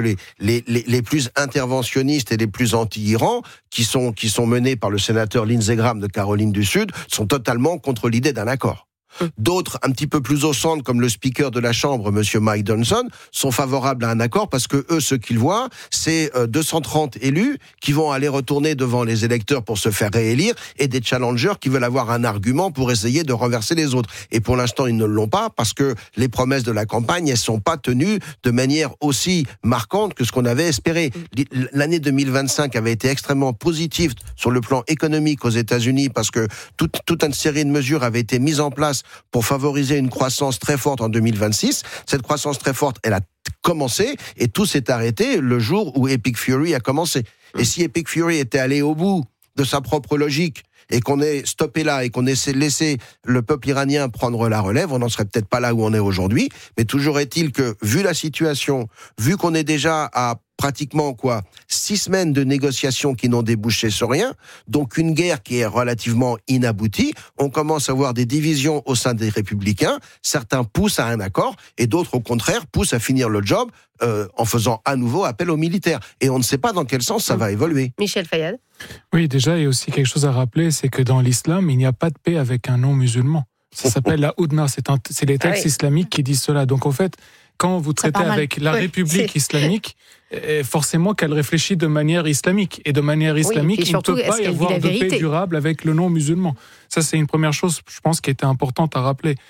les plus interventionnistes et les plus anti-Iran, qui sont menés par le sénateur Lindsey Graham de Caroline du Sud, sont totalement contre l'idée d'un accord. D'autres, un petit peu plus au centre, comme le speaker de la Chambre, monsieur Mike Johnson, sont favorables à un accord parce que eux, ce qu'ils voient, c'est 230 élus qui vont aller retourner devant les électeurs pour se faire réélire et des challengers qui veulent avoir un argument pour essayer de renverser les autres. Et pour l'instant, ils ne l'ont pas parce que les promesses de la campagne, elles sont pas tenues de manière aussi marquante que ce qu'on avait espéré. L'année 2025 avait été extrêmement positive sur le plan économique aux États-Unis parce que toute une série de mesures avaient été mises en place pour favoriser une croissance très forte en 2026. Cette croissance très forte, elle a commencé et tout s'est arrêté le jour où Epic Fury a commencé. Et si Epic Fury était allé au bout de sa propre logique et qu'on ait stoppé là et qu'on ait laissé le peuple iranien prendre la relève, on n'en serait peut-être pas là où on est aujourd'hui. Mais toujours est-il que, vu la situation, vu qu'on est déjà à pratiquement 6 semaines de négociations qui n'ont débouché sur rien, donc une guerre qui est relativement inaboutie, on commence à voir des divisions au sein des républicains, certains poussent à un accord et d'autres au contraire poussent à finir le job en faisant à nouveau appel aux militaires. Et on ne sait pas dans quel sens ça va évoluer. Michel Fayad. Oui, déjà, il y a aussi quelque chose à rappeler, c'est que dans l'islam, il n'y a pas de paix avec un non-musulman. Ça s'appelle la Houdna, c'est les textes islamiques qui disent cela. Donc en fait, quand vous traitez avec la République islamique, forcément qu'elle réfléchit de manière islamique. Et de manière islamique, il ne peut pas y avoir de paix durable avec le non-musulman. Ça, c'est une première chose, je pense, qui était importante à rappeler.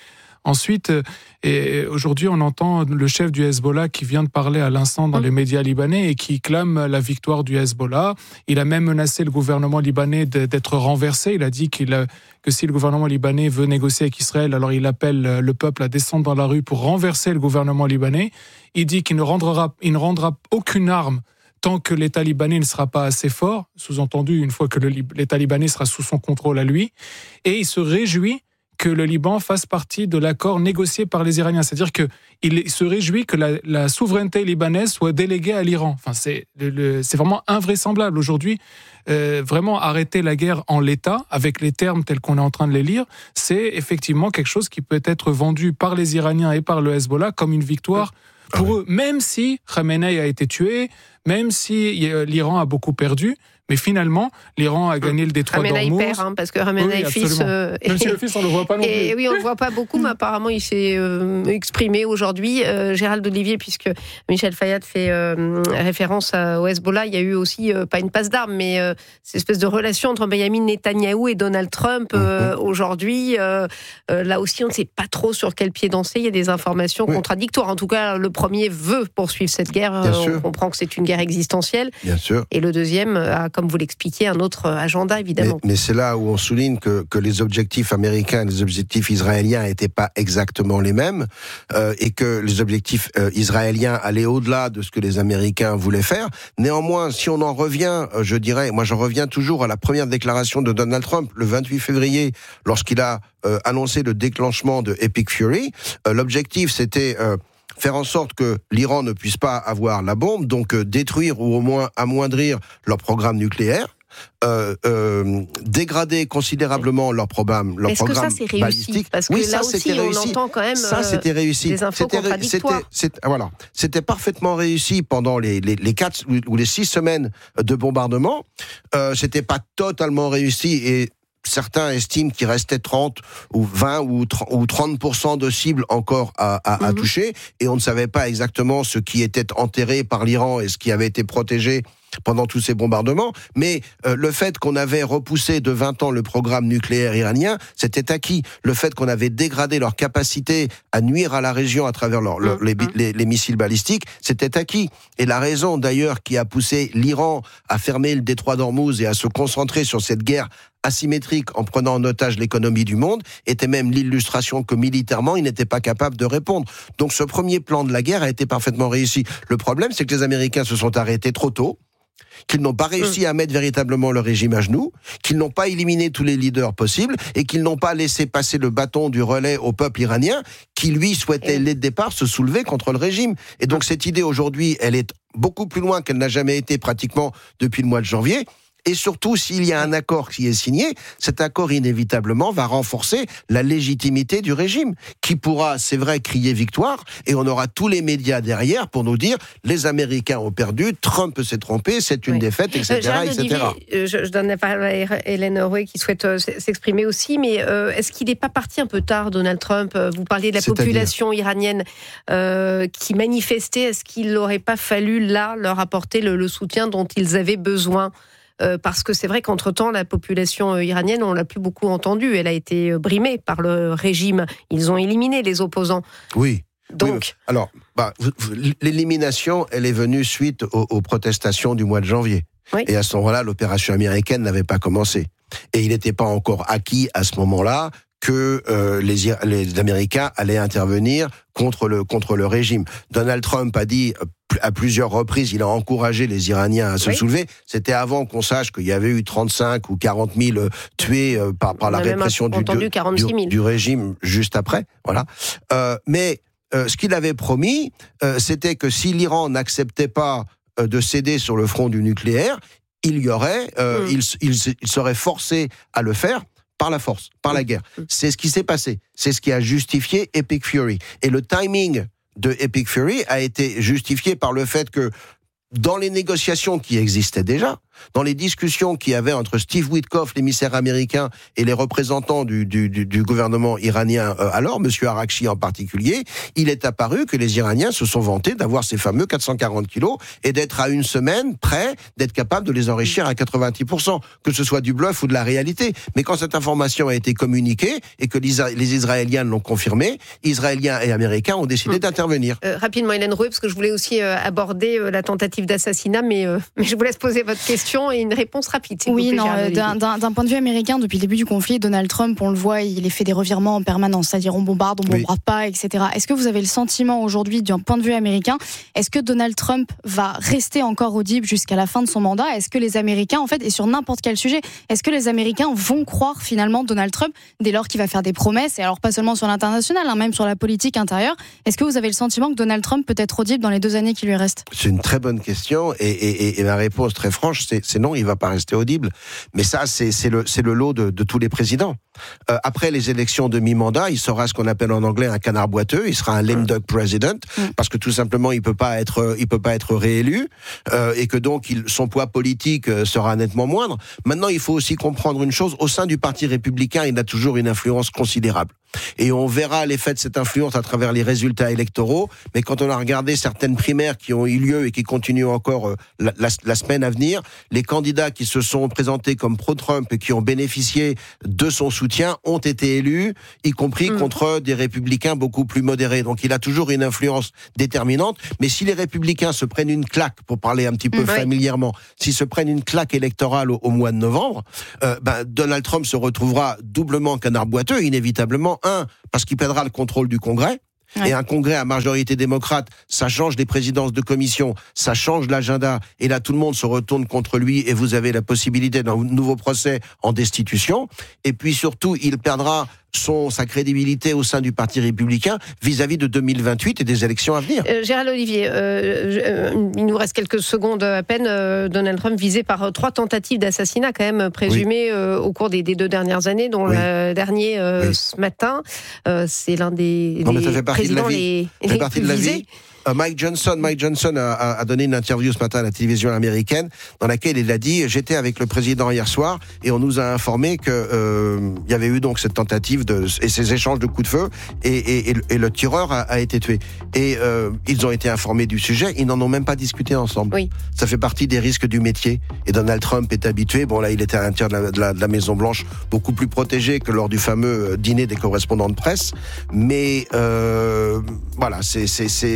Ensuite, et aujourd'hui, on entend le chef du Hezbollah qui vient de parler à l'instant dans les médias libanais et qui clame la victoire du Hezbollah. Il a même menacé le gouvernement libanais d'être renversé. Il a dit que si le gouvernement libanais veut négocier avec Israël, alors il appelle le peuple à descendre dans la rue pour renverser le gouvernement libanais. Il dit qu'il ne rendra aucune arme tant que l'État libanais ne sera pas assez fort, sous-entendu une fois que l'État libanais sera sous son contrôle à lui. Et il se réjouit que le Liban fasse partie de l'accord négocié par les Iraniens. C'est-à-dire qu'il se réjouit que la souveraineté libanaise soit déléguée à l'Iran. Enfin, c'est vraiment invraisemblable. Aujourd'hui, vraiment arrêter la guerre en l'état, avec les termes tels qu'on est en train de les lire, c'est effectivement quelque chose qui peut être vendu par les Iraniens et par le Hezbollah comme une victoire pour eux, même si Khamenei a été tué, même si l'Iran a beaucoup perdu. Mais finalement, l'Iran a gagné le détroit d'Ormuz. Khamenei perd, parce que Khamenei fils... Même si le fils, on ne le voit pas non plus. Oui, on ne le voit pas beaucoup, mais apparemment, il s'est exprimé aujourd'hui. Gérald Olivier, puisque Michel Fayad fait référence au Hezbollah, il y a eu aussi, pas une passe d'armes, mais cette espèce de relation entre Benjamin Netanyahou et Donald Trump aujourd'hui. Là aussi, on ne sait pas trop sur quel pied danser. Il y a des informations contradictoires. En tout cas, le premier veut poursuivre cette guerre. On comprend que c'est une guerre existentielle. Bien sûr. Et le deuxième a, comme vous l'expliquiez, un autre agenda, évidemment. Mais c'est là où on souligne que les objectifs américains et les objectifs israéliens n'étaient pas exactement les mêmes, et que les objectifs israéliens allaient au-delà de ce que les Américains voulaient faire. Néanmoins, si on en revient, je dirais, moi je reviens toujours à la première déclaration de Donald Trump, le 28 février, lorsqu'il a annoncé le déclenchement de Epic Fury. L'objectif, c'était... faire en sorte que l'Iran ne puisse pas avoir la bombe, donc détruire ou au moins amoindrir leur programme nucléaire, dégrader considérablement leur programme Est-ce que ça c'est réussi balistique. Parce que là aussi on entend quand même c'était réussi. Des infos contradictoires. C'était parfaitement réussi pendant les 4 ou les 6 semaines de bombardement. C'était pas totalement réussi et certains estiment qu'il restait 30 ou 20 ou 30% de cibles encore à toucher, et on ne savait pas exactement ce qui était enterré par l'Iran et ce qui avait été protégé pendant tous ces bombardements, mais le fait qu'on avait repoussé de 20 ans le programme nucléaire iranien, c'était acquis. Le fait qu'on avait dégradé leur capacité à nuire à la région à travers les missiles balistiques, c'était acquis. Et la raison d'ailleurs qui a poussé l'Iran à fermer le détroit d'Ormuz et à se concentrer sur cette guerre asymétrique en prenant en otage l'économie du monde, était même l'illustration que militairement, il n'était pas capable de répondre. Donc ce premier plan de la guerre a été parfaitement réussi. Le problème, c'est que les Américains se sont arrêtés trop tôt, qu'ils n'ont pas réussi à mettre véritablement le régime à genoux, qu'ils n'ont pas éliminé tous les leaders possibles et qu'ils n'ont pas laissé passer le bâton du relais au peuple iranien qui, lui, souhaitait, dès le départ, se soulever contre le régime. Et donc cette idée, aujourd'hui, elle est beaucoup plus loin qu'elle n'a jamais été pratiquement depuis le mois de janvier. Et surtout, s'il y a un accord qui est signé, cet accord inévitablement va renforcer la légitimité du régime, qui pourra, c'est vrai, crier victoire, et on aura tous les médias derrière pour nous dire les Américains ont perdu, Trump s'est trompé, c'est une défaite, etc. etc. Je donne la parole à Hélène Rouet qui souhaite s'exprimer aussi, mais est-ce qu'il n'est pas parti un peu tard, Donald Trump? Vous parliez de la population iranienne qui manifestait, est-ce qu'il n'aurait pas fallu là leur apporter le soutien dont ils avaient besoin? Parce que c'est vrai qu'entre-temps, la population iranienne, on l'a plus beaucoup entendue. Elle a été brimée par le régime. Ils ont éliminé les opposants. Oui. Donc, alors, l'élimination, elle est venue suite aux protestations du mois de janvier. Oui. Et à ce moment-là, l'opération américaine n'avait pas commencé. Et il n'était pas encore acquis à ce moment-là que les Américains allaient intervenir contre le régime. Donald Trump a dit à plusieurs reprises, il a encouragé les Iraniens à se soulever. C'était avant qu'on sache qu'il y avait eu 35 ou 40 000 tués par la répression du régime juste après. Voilà. Mais ce qu'il avait promis, c'était que si l'Iran n'acceptait pas de céder sur le front du nucléaire, il serait forcé à le faire par la force, par la guerre. C'est ce qui s'est passé. C'est ce qui a justifié Epic Fury. Et le timing de Epic Fury a été justifié par le fait que dans les négociations qui existaient déjà, dans les discussions qu'il y avait entre Steve Witkoff, l'émissaire américain, et les représentants du gouvernement iranien alors, M. Arakchi en particulier, il est apparu que les Iraniens se sont vantés d'avoir ces fameux 440 kilos et d'être à une semaine prêts d'être capables de les enrichir à 90%, que ce soit du bluff ou de la réalité. Mais quand cette information a été communiquée et que les Israéliens l'ont confirmé, Israéliens et Américains ont décidé d'intervenir. Rapidement, Hélène Rouet, parce que je voulais aussi aborder la tentative d'assassinat, mais je vous laisse poser votre question et une réponse rapide. Oui, d'un point de vue américain, depuis le début du conflit, Donald Trump, on le voit, il fait des revirements en permanence, c'est-à-dire on bombarde pas, etc. Est-ce que vous avez le sentiment aujourd'hui, d'un point de vue américain, est-ce que Donald Trump va rester encore audible jusqu'à la fin de son mandat? Est-ce que les Américains, en fait, et sur n'importe quel sujet, est-ce que les Américains vont croire finalement Donald Trump dès lors qu'il va faire des promesses, et alors pas seulement sur l'international, même sur la politique intérieure? Est-ce que vous avez le sentiment que Donald Trump peut être audible dans les 2 années qui lui restent? C'est une très bonne question, et ma réponse très franche, c'est non, il va pas rester audible. Mais ça, c'est le lot de tous les présidents. Après les élections de mi-mandat, il sera ce qu'on appelle en anglais un canard boiteux. Il sera un lame duck president parce que tout simplement il peut pas être réélu et que donc son poids politique sera nettement moindre. Maintenant, il faut aussi comprendre une chose: au sein du Parti républicain, il a toujours une influence considérable. Et on verra l'effet de cette influence à travers les résultats électoraux. Mais quand on a regardé certaines primaires qui ont eu lieu et qui continuent encore la semaine à venir, les candidats qui se sont présentés comme pro-Trump et qui ont bénéficié de son soutien ont été élus, y compris contre des républicains beaucoup plus modérés. Donc il a toujours une influence déterminante. Mais si les républicains se prennent une claque, pour parler un petit peu familièrement, s'ils se prennent une claque électorale au mois de novembre, Donald Trump se retrouvera doublement canard boiteux, inévitablement. Parce qu'il perdra le contrôle du Congrès. Et un Congrès à majorité démocrate, ça change des présidences de commission, ça change l'agenda, et là tout le monde se retourne contre lui, et vous avez la possibilité d'un nouveau procès en destitution. Et puis surtout, il perdra sa crédibilité au sein du Parti républicain vis-à-vis de 2028 et des élections à venir. Gérald Olivier, il nous reste quelques secondes à peine. Donald Trump visé par 3 tentatives d'assassinat quand même présumées au cours des 2 dernières années, dont le dernier ce matin. C'est l'un des présidents les plus visés. Mike Johnson a donné une interview ce matin à la télévision américaine dans laquelle il a dit: j'étais avec le président hier soir et on nous a informé que il y avait eu donc cette tentative et ces échanges de coups de feu et le tireur a été tué. Et ils ont été informés du sujet, ils n'en ont même pas discuté ensemble. Ça fait partie des risques du métier. Et Donald Trump est habitué. Bon, là, il était à l'intérieur de la Maison Blanche, beaucoup plus protégé que lors du fameux dîner des correspondants de presse. Mais voilà, c'est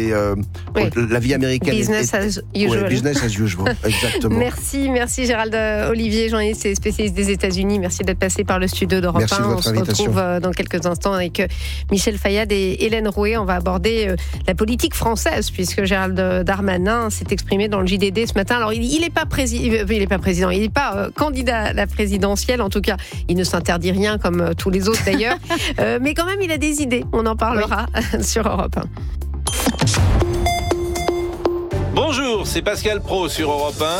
la vie américaine. Business as usual. Business as usual, exactement. Merci Gérald Olivier, journaliste et spécialiste des États-Unis. Merci d'être passé par le studio d'Europe 1. On se retrouve dans quelques instants avec Michel Fayad et Hélène Rouet. On va aborder la politique française, puisque Gérald Darmanin s'est exprimé dans le JDD ce matin. Alors, il n'est pas président, il n'est pas candidat à la présidentielle. En tout cas, il ne s'interdit rien comme tous les autres d'ailleurs. Mais quand même, il a des idées. On en parlera sur Europe 1. Bonjour, c'est Pascal Pro sur Europe 1.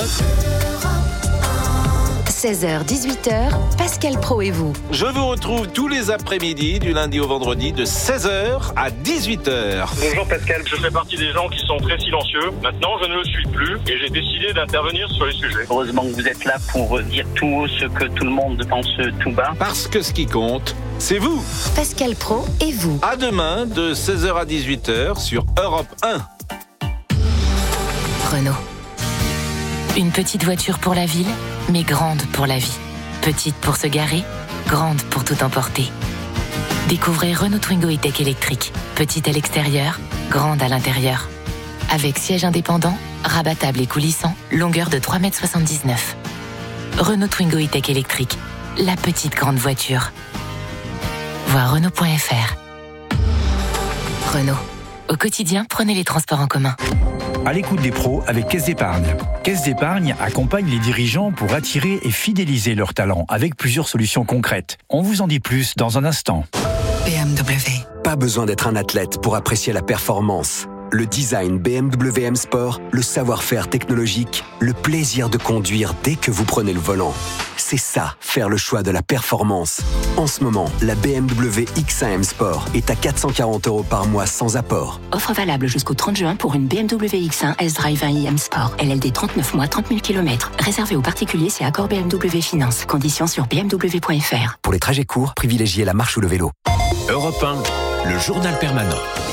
16h-18h, Pascal Pro et vous. Je vous retrouve tous les après-midi, du lundi au vendredi, de 16h à 18h. Bonjour Pascal, je fais partie des gens qui sont très silencieux. Maintenant, je ne le suis plus et j'ai décidé d'intervenir sur les sujets. Heureusement que vous êtes là pour dire tout haut ce que tout le monde pense tout bas. Parce que ce qui compte, c'est vous. Pascal Pro et vous. À demain, de 16h à 18h sur Europe 1. Renault. Une petite voiture pour la ville, mais grande pour la vie. Petite pour se garer, grande pour tout emporter. Découvrez Renault Twingo E-Tech électrique. Petite à l'extérieur, grande à l'intérieur. Avec siège indépendant, rabattable et coulissant, longueur de 3,79 m. Renault Twingo E-Tech électrique. La petite grande voiture. Voir Renault.fr. Renault. Au quotidien, prenez les transports en commun. À l'écoute des pros avec Caisse d'Épargne. Caisse d'Épargne accompagne les dirigeants pour attirer et fidéliser leurs talents avec plusieurs solutions concrètes. On vous en dit plus dans un instant. BMW. Pas besoin d'être un athlète pour apprécier la performance. Le design BMW M Sport, le savoir-faire technologique, le plaisir de conduire dès que vous prenez le volant. C'est ça, faire le choix de la performance. En ce moment, la BMW X1 M Sport est à 440 € par mois sans apport. Offre valable jusqu'au 30 juin pour une BMW X1 S-Drive 1i M Sport. LLD 39 mois, 30 000 km. Réservé aux particuliers, c'est accord BMW Finance. Conditions sur bmw.fr. Pour les trajets courts, privilégiez la marche ou le vélo. Europe 1, le journal permanent.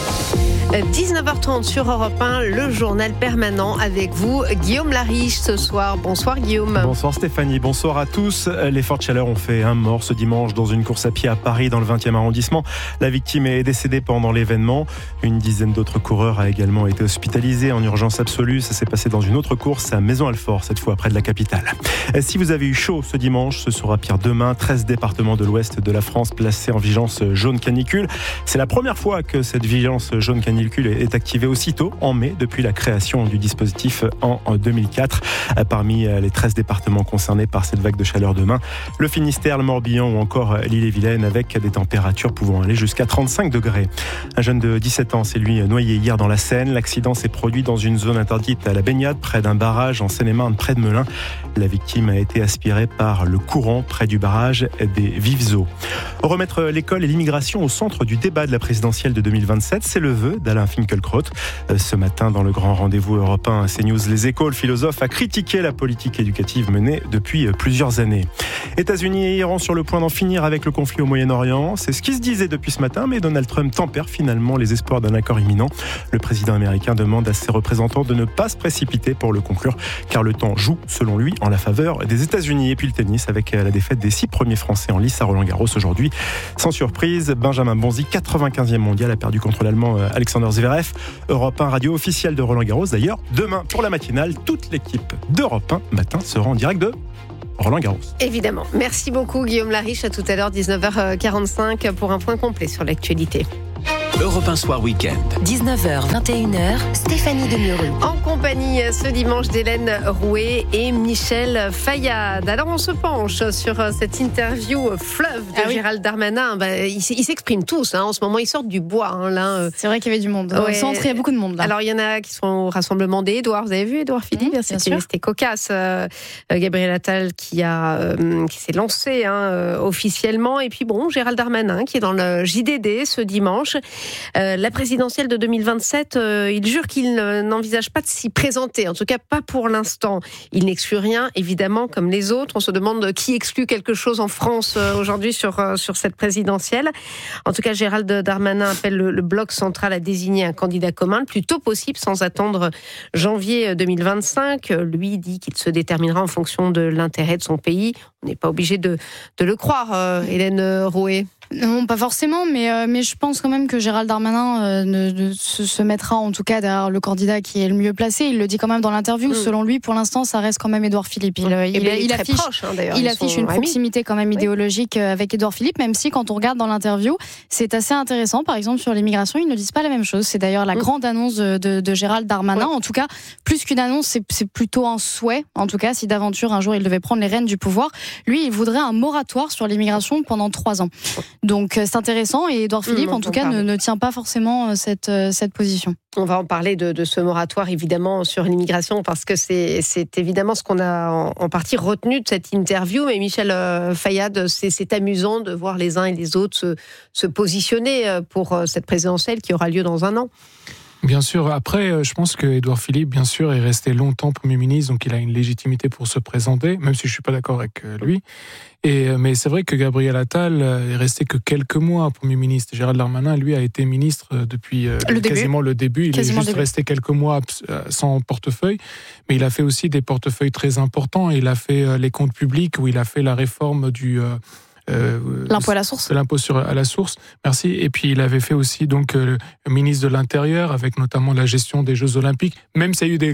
19h30 sur Europe 1, le journal permanent avec vous, Guillaume Lariche ce soir. Bonsoir Guillaume. Bonsoir Stéphanie, bonsoir à tous. Les fortes chaleurs ont fait un mort ce dimanche dans une course à pied à Paris dans le 20e arrondissement. La victime est décédée pendant l'événement. Une dizaine d'autres coureurs a également été hospitalisée en urgence absolue. Ça s'est passé dans une autre course à Maison-Alfort, cette fois près de la capitale. Si vous avez eu chaud ce dimanche, ce sera pire demain. 13 départements de l'ouest de la France placés en vigilance jaune canicule. C'est la première fois que cette vigilance jaune canicule est activée aussitôt en mai depuis la création du dispositif en 2004. Parmi les 13 départements concernés par cette vague de chaleur demain, le Finistère, le Morbihan ou encore l'Ille-et-Vilaine avec des températures pouvant aller jusqu'à 35 degrés. Un jeune de 17 ans s'est lui noyé hier dans la Seine. L'accident s'est produit dans une zone interdite à la baignade près d'un barrage en Seine-et-Marne près de Melun. La victime a été aspirée par le courant près du barrage des Vives Eaux. Remettre l'école et l'immigration au centre du débat de la présidentielle de 2027, c'est le vœu d'Alain Finkielkraut. Ce matin, dans le grand rendez-vous européen CNews Les Échos, le philosophe a critiqué la politique éducative menée depuis plusieurs années. États-Unis et Iran sur le point d'en finir avec le conflit au Moyen-Orient. C'est ce qui se disait depuis ce matin, mais Donald Trump tempère finalement les espoirs d'un accord imminent. Le président américain demande à ses représentants de ne pas se précipiter pour le conclure, car le temps joue, selon lui, en la faveur des États-Unis. Et puis le tennis, avec la défaite des 6 premiers Français en lice à Roland-Garros aujourd'hui. Sans surprise, Benjamin Bonzi, 95e mondial, a perdu contre l'Allemand Alexander Zverev. Europe 1, radio officielle de Roland-Garros. D'ailleurs, demain, pour la matinale, toute l'équipe d'Europe 1 matin sera en direct de Roland-Garros. Évidemment. Merci beaucoup Guillaume Lariche. À tout à l'heure, 19h45 pour un point complet sur l'actualité. Europe 1 Soir Week-end. 19h, 21h, Stéphanie Demureux. En compagnie ce dimanche d'Hélène Rouet et Michel Fayad. Alors on se penche sur cette interview fleuve de Gérald Darmanin. Ils s'expriment tous. En ce moment, ils sortent du bois. Là. C'est vrai qu'il y avait du monde. Au centre, il y a beaucoup de monde. Là. Alors il y en a qui sont au rassemblement des Édouard. Vous avez vu Édouard Philippe? C'était cocasse. Gabriel Attal qui s'est lancé officiellement. Et puis Gérald Darmanin qui est dans le JDD ce dimanche. La présidentielle de 2027, il jure qu'il n'envisage pas de s'y présenter, en tout cas pas pour l'instant. Il n'exclut rien, évidemment, comme les autres. On se demande qui exclut quelque chose en France aujourd'hui sur cette présidentielle. En tout cas, Gérald Darmanin appelle le bloc central à désigner un candidat commun le plus tôt possible, sans attendre janvier 2025. Lui dit qu'il se déterminera en fonction de l'intérêt de son pays. On n'est pas obligé de le croire, Hélène Rouet. Non, pas forcément, mais je pense quand même que Gérald Darmanin se mettra en tout cas derrière le candidat qui est le mieux placé. Il le dit quand même dans l'interview. Selon lui, pour l'instant, ça reste quand même Édouard Philippe. Il affiche, proche, il affiche une proximité quand même idéologique avec Édouard Philippe, même si quand on regarde dans l'interview, c'est assez intéressant. Par exemple, sur l'immigration, ils ne disent pas la même chose. C'est d'ailleurs la grande annonce de Gérald Darmanin. En tout cas, plus qu'une annonce, c'est plutôt un souhait. En tout cas, si d'aventure un jour il devait prendre les rênes du pouvoir, lui, il voudrait un moratoire sur l'immigration pendant 3 ans. Donc c'est intéressant et Édouard Philippe en tout cas ne tient pas forcément cette position. On va en parler de ce moratoire évidemment sur l'immigration parce que c'est évidemment ce qu'on a en partie retenu de cette interview. Mais Michel Fayad, c'est amusant de voir les uns et les autres se positionner pour cette présidentielle qui aura lieu dans 1 an. Bien sûr. Après, je pense que Édouard Philippe, bien sûr, est resté longtemps Premier ministre, donc il a une légitimité pour se présenter, même si je suis pas d'accord avec lui. Mais c'est vrai que Gabriel Attal est resté que quelques mois Premier ministre. Gérald Darmanin, lui, a été ministre depuis quasiment le début. Il est juste resté quelques mois sans portefeuille, mais il a fait aussi des portefeuilles très importants. Il a fait les comptes publics, où il a fait la réforme du l'impôt à la source. L'impôt à la source, merci. Et puis il avait fait aussi donc le ministre de l'Intérieur, avec notamment la gestion des Jeux Olympiques. Même s'il y a eu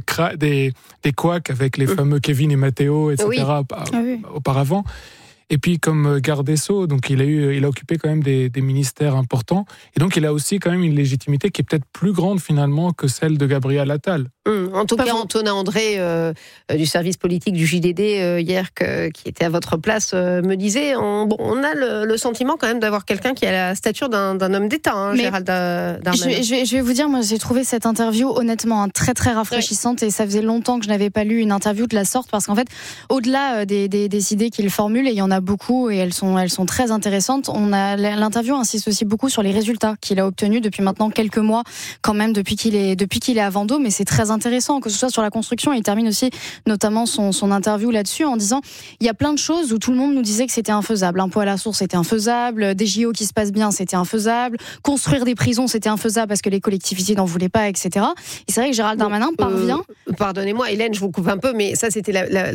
des couacs avec les fameux Kevin et Matteo, etc. Auparavant. Et puis comme garde des Sceaux, donc il a occupé quand même des ministères importants. Et donc il a aussi quand même une légitimité qui est peut-être plus grande finalement que celle de Gabriel Attal. En tout cas, Antonin André du service politique du JDD hier, qui était à votre place, me disait on a le sentiment quand même d'avoir quelqu'un qui a la stature d'un homme d'État, Gérald Darmanin. Je vais vous dire, moi j'ai trouvé cette interview honnêtement très très rafraîchissante, et ça faisait longtemps que je n'avais pas lu une interview de la sorte, parce qu'en fait, au-delà des idées qu'il formule, et il y en a beaucoup et elles sont très intéressantes, l'interview insiste aussi beaucoup sur les résultats qu'il a obtenus depuis maintenant quelques mois, quand même depuis qu'il est à Vendôme, mais c'est très intéressant, que ce soit sur la construction. Il termine aussi notamment son interview là-dessus en disant il y a plein de choses où tout le monde nous disait que c'était infaisable. Impôt à la source, c'était infaisable. Des JO qui se passent bien, c'était infaisable. Construire des prisons, c'était infaisable parce que les collectivités n'en voulaient pas, etc. Et c'est vrai que Gérald Darmanin parvient... Pardonnez-moi, Hélène, je vous coupe un peu, mais ça, c'était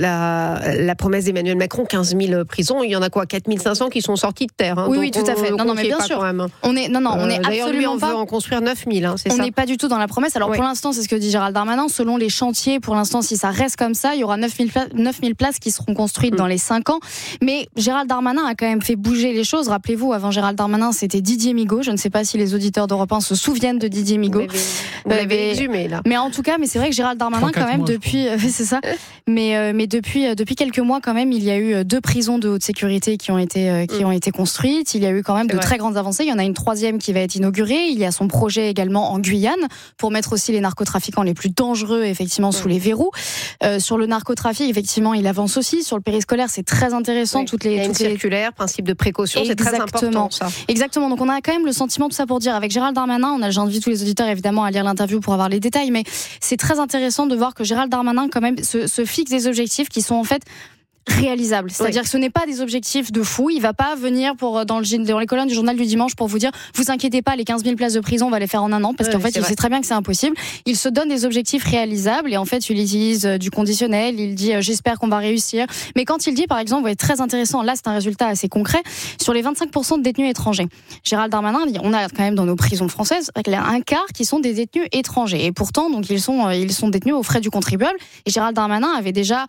la promesse d'Emmanuel Macron, 15 000 prisons. Il y en a quoi, 4 500 qui sont sortis de terre. Oui, tout à fait. Non, mais bien sûr. On est absolument pas... veut en construire 9 000, c'est ça. On n'est pas du tout dans la promesse. Alors pour l'instant, c'est ce que dit Gérald Darmanin. Selon les chantiers, pour l'instant, si ça reste comme ça, il y aura 9 000 places qui seront construites dans les 5 ans. Mais Gérald Darmanin a quand même fait bouger les choses. Rappelez-vous, avant Gérald Darmanin, c'était Didier Migaud. Je ne sais pas si les auditeurs d'Europe 1 se souviennent de Didier Migaud. Vous l'avez exhumé, là. Mais en tout cas, c'est vrai que Gérald Darmanin, quand même, depuis... c'est ça. Mais depuis quelques mois, quand même, il y a eu 2 prisons de haute sécurité qui ont été construites. Il y a eu quand même de très grandes avancées. Il y en a une 3e qui va être inaugurée. Il y a son projet également en Guyane pour mettre aussi les narcotrafiquants les plus dangereux, effectivement, sous les verrous. Sur le narcotrafic, effectivement, il avance aussi. Sur le périscolaire, c'est très intéressant. Il y a une circulaire, principe de précaution, c'est très important, ça. Exactement. Donc, on a quand même le sentiment, tout ça pour dire, avec Gérald Darmanin, j'invite tous les auditeurs, évidemment, à lire l'interview pour avoir les détails, mais c'est très intéressant de voir que Gérald Darmanin, quand même, se fixe des objectifs qui sont, en fait, réalisable. C'est-à-dire que ce n'est pas des objectifs de fou. Il va pas venir dans les colonnes du journal du dimanche pour vous dire vous inquiétez pas, les 15 000 places de prison, on va les faire en un an, parce qu'en fait, il sait très bien que c'est impossible. Il se donne des objectifs réalisables et en fait, il utilise du conditionnel. Il dit j'espère qu'on va réussir. Mais quand il dit, par exemple, vous êtes très intéressant, là, c'est un résultat assez concret, sur les 25% de détenus étrangers. Gérald Darmanin dit on a quand même dans nos prisons françaises un quart qui sont des détenus étrangers. Et pourtant, donc, ils sont détenus aux frais du contribuable. Et Gérald Darmanin avait déjà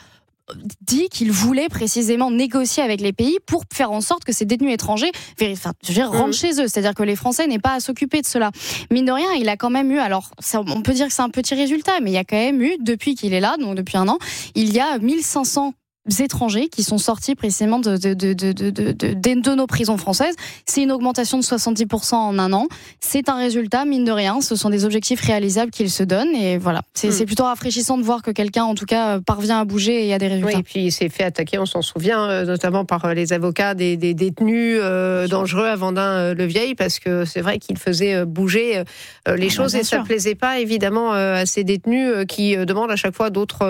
dit voulait précisément négocier avec les pays pour faire en sorte que ces détenus étrangers rentrent chez eux. C'est-à-dire que les Français n'aient pas à s'occuper de cela. Mine de rien, il a quand même eu, on peut dire que c'est un petit résultat, mais il y a quand même eu, depuis qu'il est là, donc depuis un an, il y a 1500 étrangers qui sont sortis précisément de nos prisons françaises. C'est une augmentation de 70% en un an. C'est un résultat, mine de rien. Ce sont des objectifs réalisables qu'il se donne. Et voilà, c'est plutôt rafraîchissant de voir que quelqu'un, en tout cas, parvient à bouger et a des résultats. Oui, et puis il s'est fait attaquer, on s'en souvient, notamment par les avocats des détenus dangereux à Vendin-le-Vieil, parce que c'est vrai qu'il faisait bouger les choses et ça ne plaisait pas, évidemment, à ces détenus qui demandent à chaque fois d'autres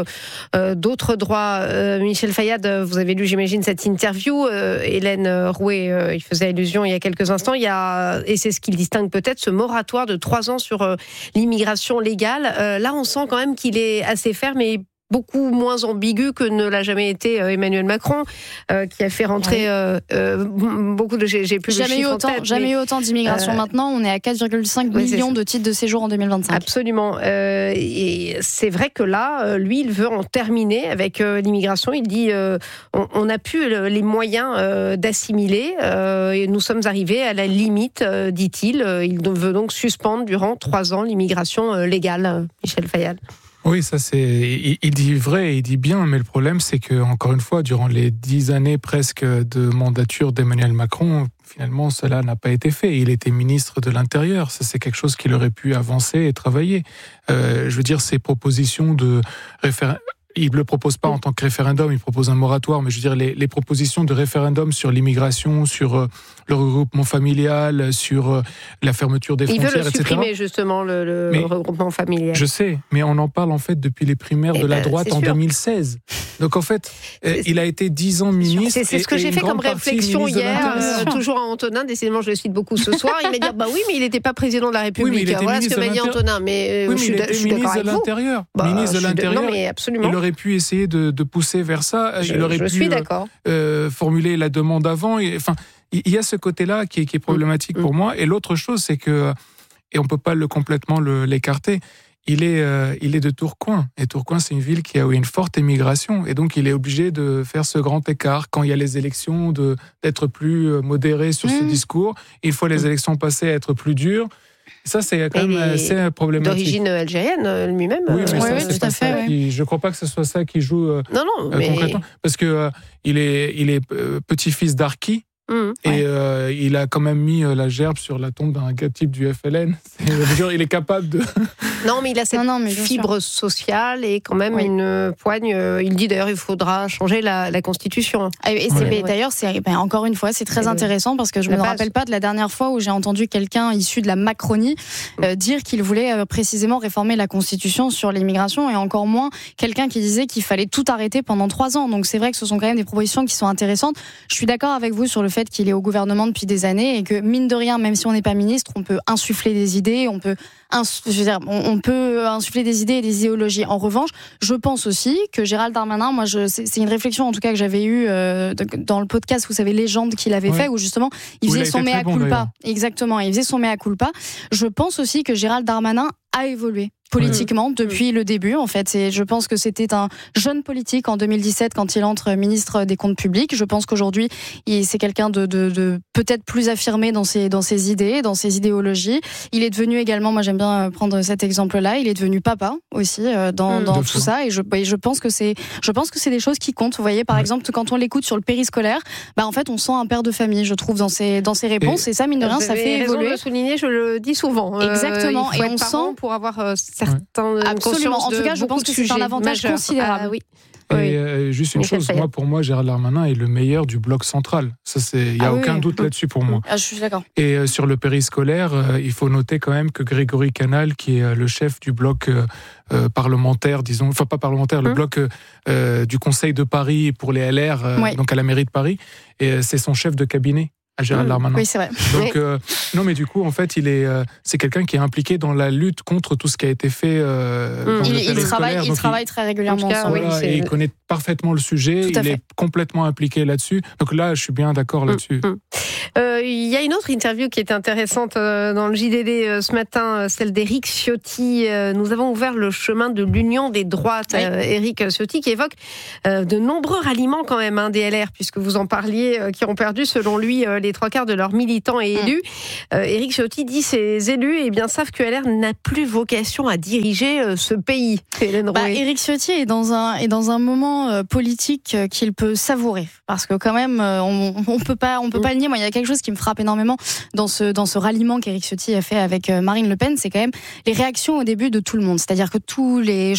droits. Michel Fayad, vous avez lu, j'imagine, cette interview. Hélène Rouet, il faisait allusion il y a quelques instants. Il y a, et c'est ce qui le distingue peut-être, ce moratoire de 3 ans sur l'immigration légale. Là, on sent quand même qu'il est assez ferme et beaucoup moins ambigu que ne l'a jamais été Emmanuel Macron, qui a fait rentrer beaucoup de... J'ai plus jamais eu autant d'immigration. Maintenant, on est à 4,5 millions de titres de séjour en 2025. Absolument. Et c'est vrai que là, lui, il veut en terminer avec l'immigration. Il dit on n'a plus les moyens d'assimiler et nous sommes arrivés à la limite, dit-il. Il veut donc suspendre durant 3 ans l'immigration légale. Michel Fayad. Oui, ça il dit vrai et il dit bien, mais le problème c'est que, encore une fois, durant les 10 années presque de mandature d'Emmanuel Macron, finalement cela n'a pas été fait. Il était ministre de l'Intérieur, ça c'est quelque chose qu'il aurait pu avancer et travailler. Je veux dire, ces propositions de référendum, il ne le propose pas en tant que référendum, il propose un moratoire, mais je veux dire, les propositions de référendum sur l'immigration, sur le regroupement familial, sur la fermeture des frontières, etc. Il veut le supprimer, justement, le regroupement familial. Je sais, mais on en parle en fait depuis les primaires de la droite en 2016. Donc en fait, il a été 10 ans ministre. C'est ce que j'ai fait comme réflexion hier, toujours à Antonin, décidément je le cite beaucoup ce soir, il m'a dit bah oui, mais il n'était pas président de la République. Oui, voilà ce que m'a dit Antonin, mais je suis d'accord avec vous. Ministre de l'Intérieur. Non, mais absolument. Il aurait pu essayer de pousser vers ça. Il aurait pu formuler la demande avant. Il y a ce côté-là qui est problématique pour moi. Et l'autre chose, c'est que, et on ne peut pas complètement l'écarter, il est de Tourcoing. Et Tourcoing, c'est une ville qui a eu une forte émigration. Et donc, il est obligé de faire ce grand écart. Quand il y a les élections, d'être plus modéré sur ce discours. Une fois les élections passées, être plus dur. Ça, c'est quand même assez problématique. D'origine algérienne, lui-même. Oui, mais tout à fait. Je ne crois pas que ce soit ça qui joue concrètement. Parce que il est petit-fils d'Arki. Et il a quand même mis la gerbe sur la tombe d'un gars type du FLN. Il est capable de... Non, mais il a cette fibre sociale et quand même une poigne. Il dit d'ailleurs il faudra changer la Constitution. Et d'ailleurs, encore une fois, c'est très intéressant parce que je ne me rappelle pas de la dernière fois où j'ai entendu quelqu'un issu de la Macronie dire qu'il voulait précisément réformer la Constitution sur l'immigration, et encore moins quelqu'un qui disait qu'il fallait tout arrêter pendant 3 ans. Donc c'est vrai que ce sont quand même des propositions qui sont intéressantes. Je suis d'accord avec vous sur le fait qu'il est au gouvernement depuis des années et que, mine de rien, même si on n'est pas ministre, on peut insuffler des idées, on peut insuffler des idées et des idéologies. En revanche, je pense aussi que Gérald Darmanin, c'est une réflexion en tout cas que j'avais eue dans le podcast, vous savez, Légende qu'il avait fait, où justement il faisait son mea culpa. Exactement, il faisait son mea culpa. Je pense aussi que Gérald Darmanin a évolué politiquement depuis le début, en fait. Je pense que c'était un jeune politique en 2017 quand il entre ministre des Comptes publics. Je pense qu'aujourd'hui, c'est quelqu'un de peut-être plus affirmé dans ses idées, dans ses idéologies. Il est devenu également, moi j'aime bien prendre cet exemple-là, il est devenu papa aussi dans tout ça. Et je pense que c'est des choses qui comptent. Vous voyez, par exemple, quand on l'écoute sur le périscolaire, en fait, on sent un père de famille, je trouve, dans ses réponses. Et ça, mine de rien, ça fait évoluer. Je le souligner, je le dis souvent. Exactement. Et on sent pour avoir absolument. En tout cas, je pense que c'est un avantage considérable. Et juste une chose, pour moi, Gérald Darmanin est le meilleur du bloc central. Il n'y a aucun doute là-dessus pour moi. Je suis d'accord. Et sur le périscolaire, il faut noter quand même que Grégory Canal, qui est le chef du bloc parlementaire, disons, enfin pas parlementaire, le bloc du Conseil de Paris pour les LR, donc à la mairie de Paris, et c'est son chef de cabinet. À Gérald Darmanin. Oui, c'est vrai. Donc, non, mais du coup, en fait, c'est quelqu'un qui est impliqué dans la lutte contre tout ce qui a été fait. Il travaille très régulièrement ensemble. Et il connaît parfaitement le sujet. Il est complètement impliqué là-dessus. Donc là, je suis bien d'accord là-dessus. Il y a une autre interview qui est intéressante dans le JDD ce matin, celle d'Éric Ciotti. Nous avons ouvert le chemin de l'union des droites. Éric Ciotti qui évoque de nombreux ralliements quand même des LR, puisque vous en parliez, qui ont perdu selon lui les 3/4 de leurs militants et élus. Éric Ciotti dit ces élus savent que LR n'a plus vocation à diriger ce pays. Éric Ciotti est dans un moment politique qu'il peut savourer, parce que quand même on peut pas le nier. Moi, il y a quelque chose qui me frappe énormément dans ce ralliement qu'Éric Ciotti a fait avec Marine Le Pen, c'est quand même les réactions au début de tout le monde. C'est-à-dire que tous les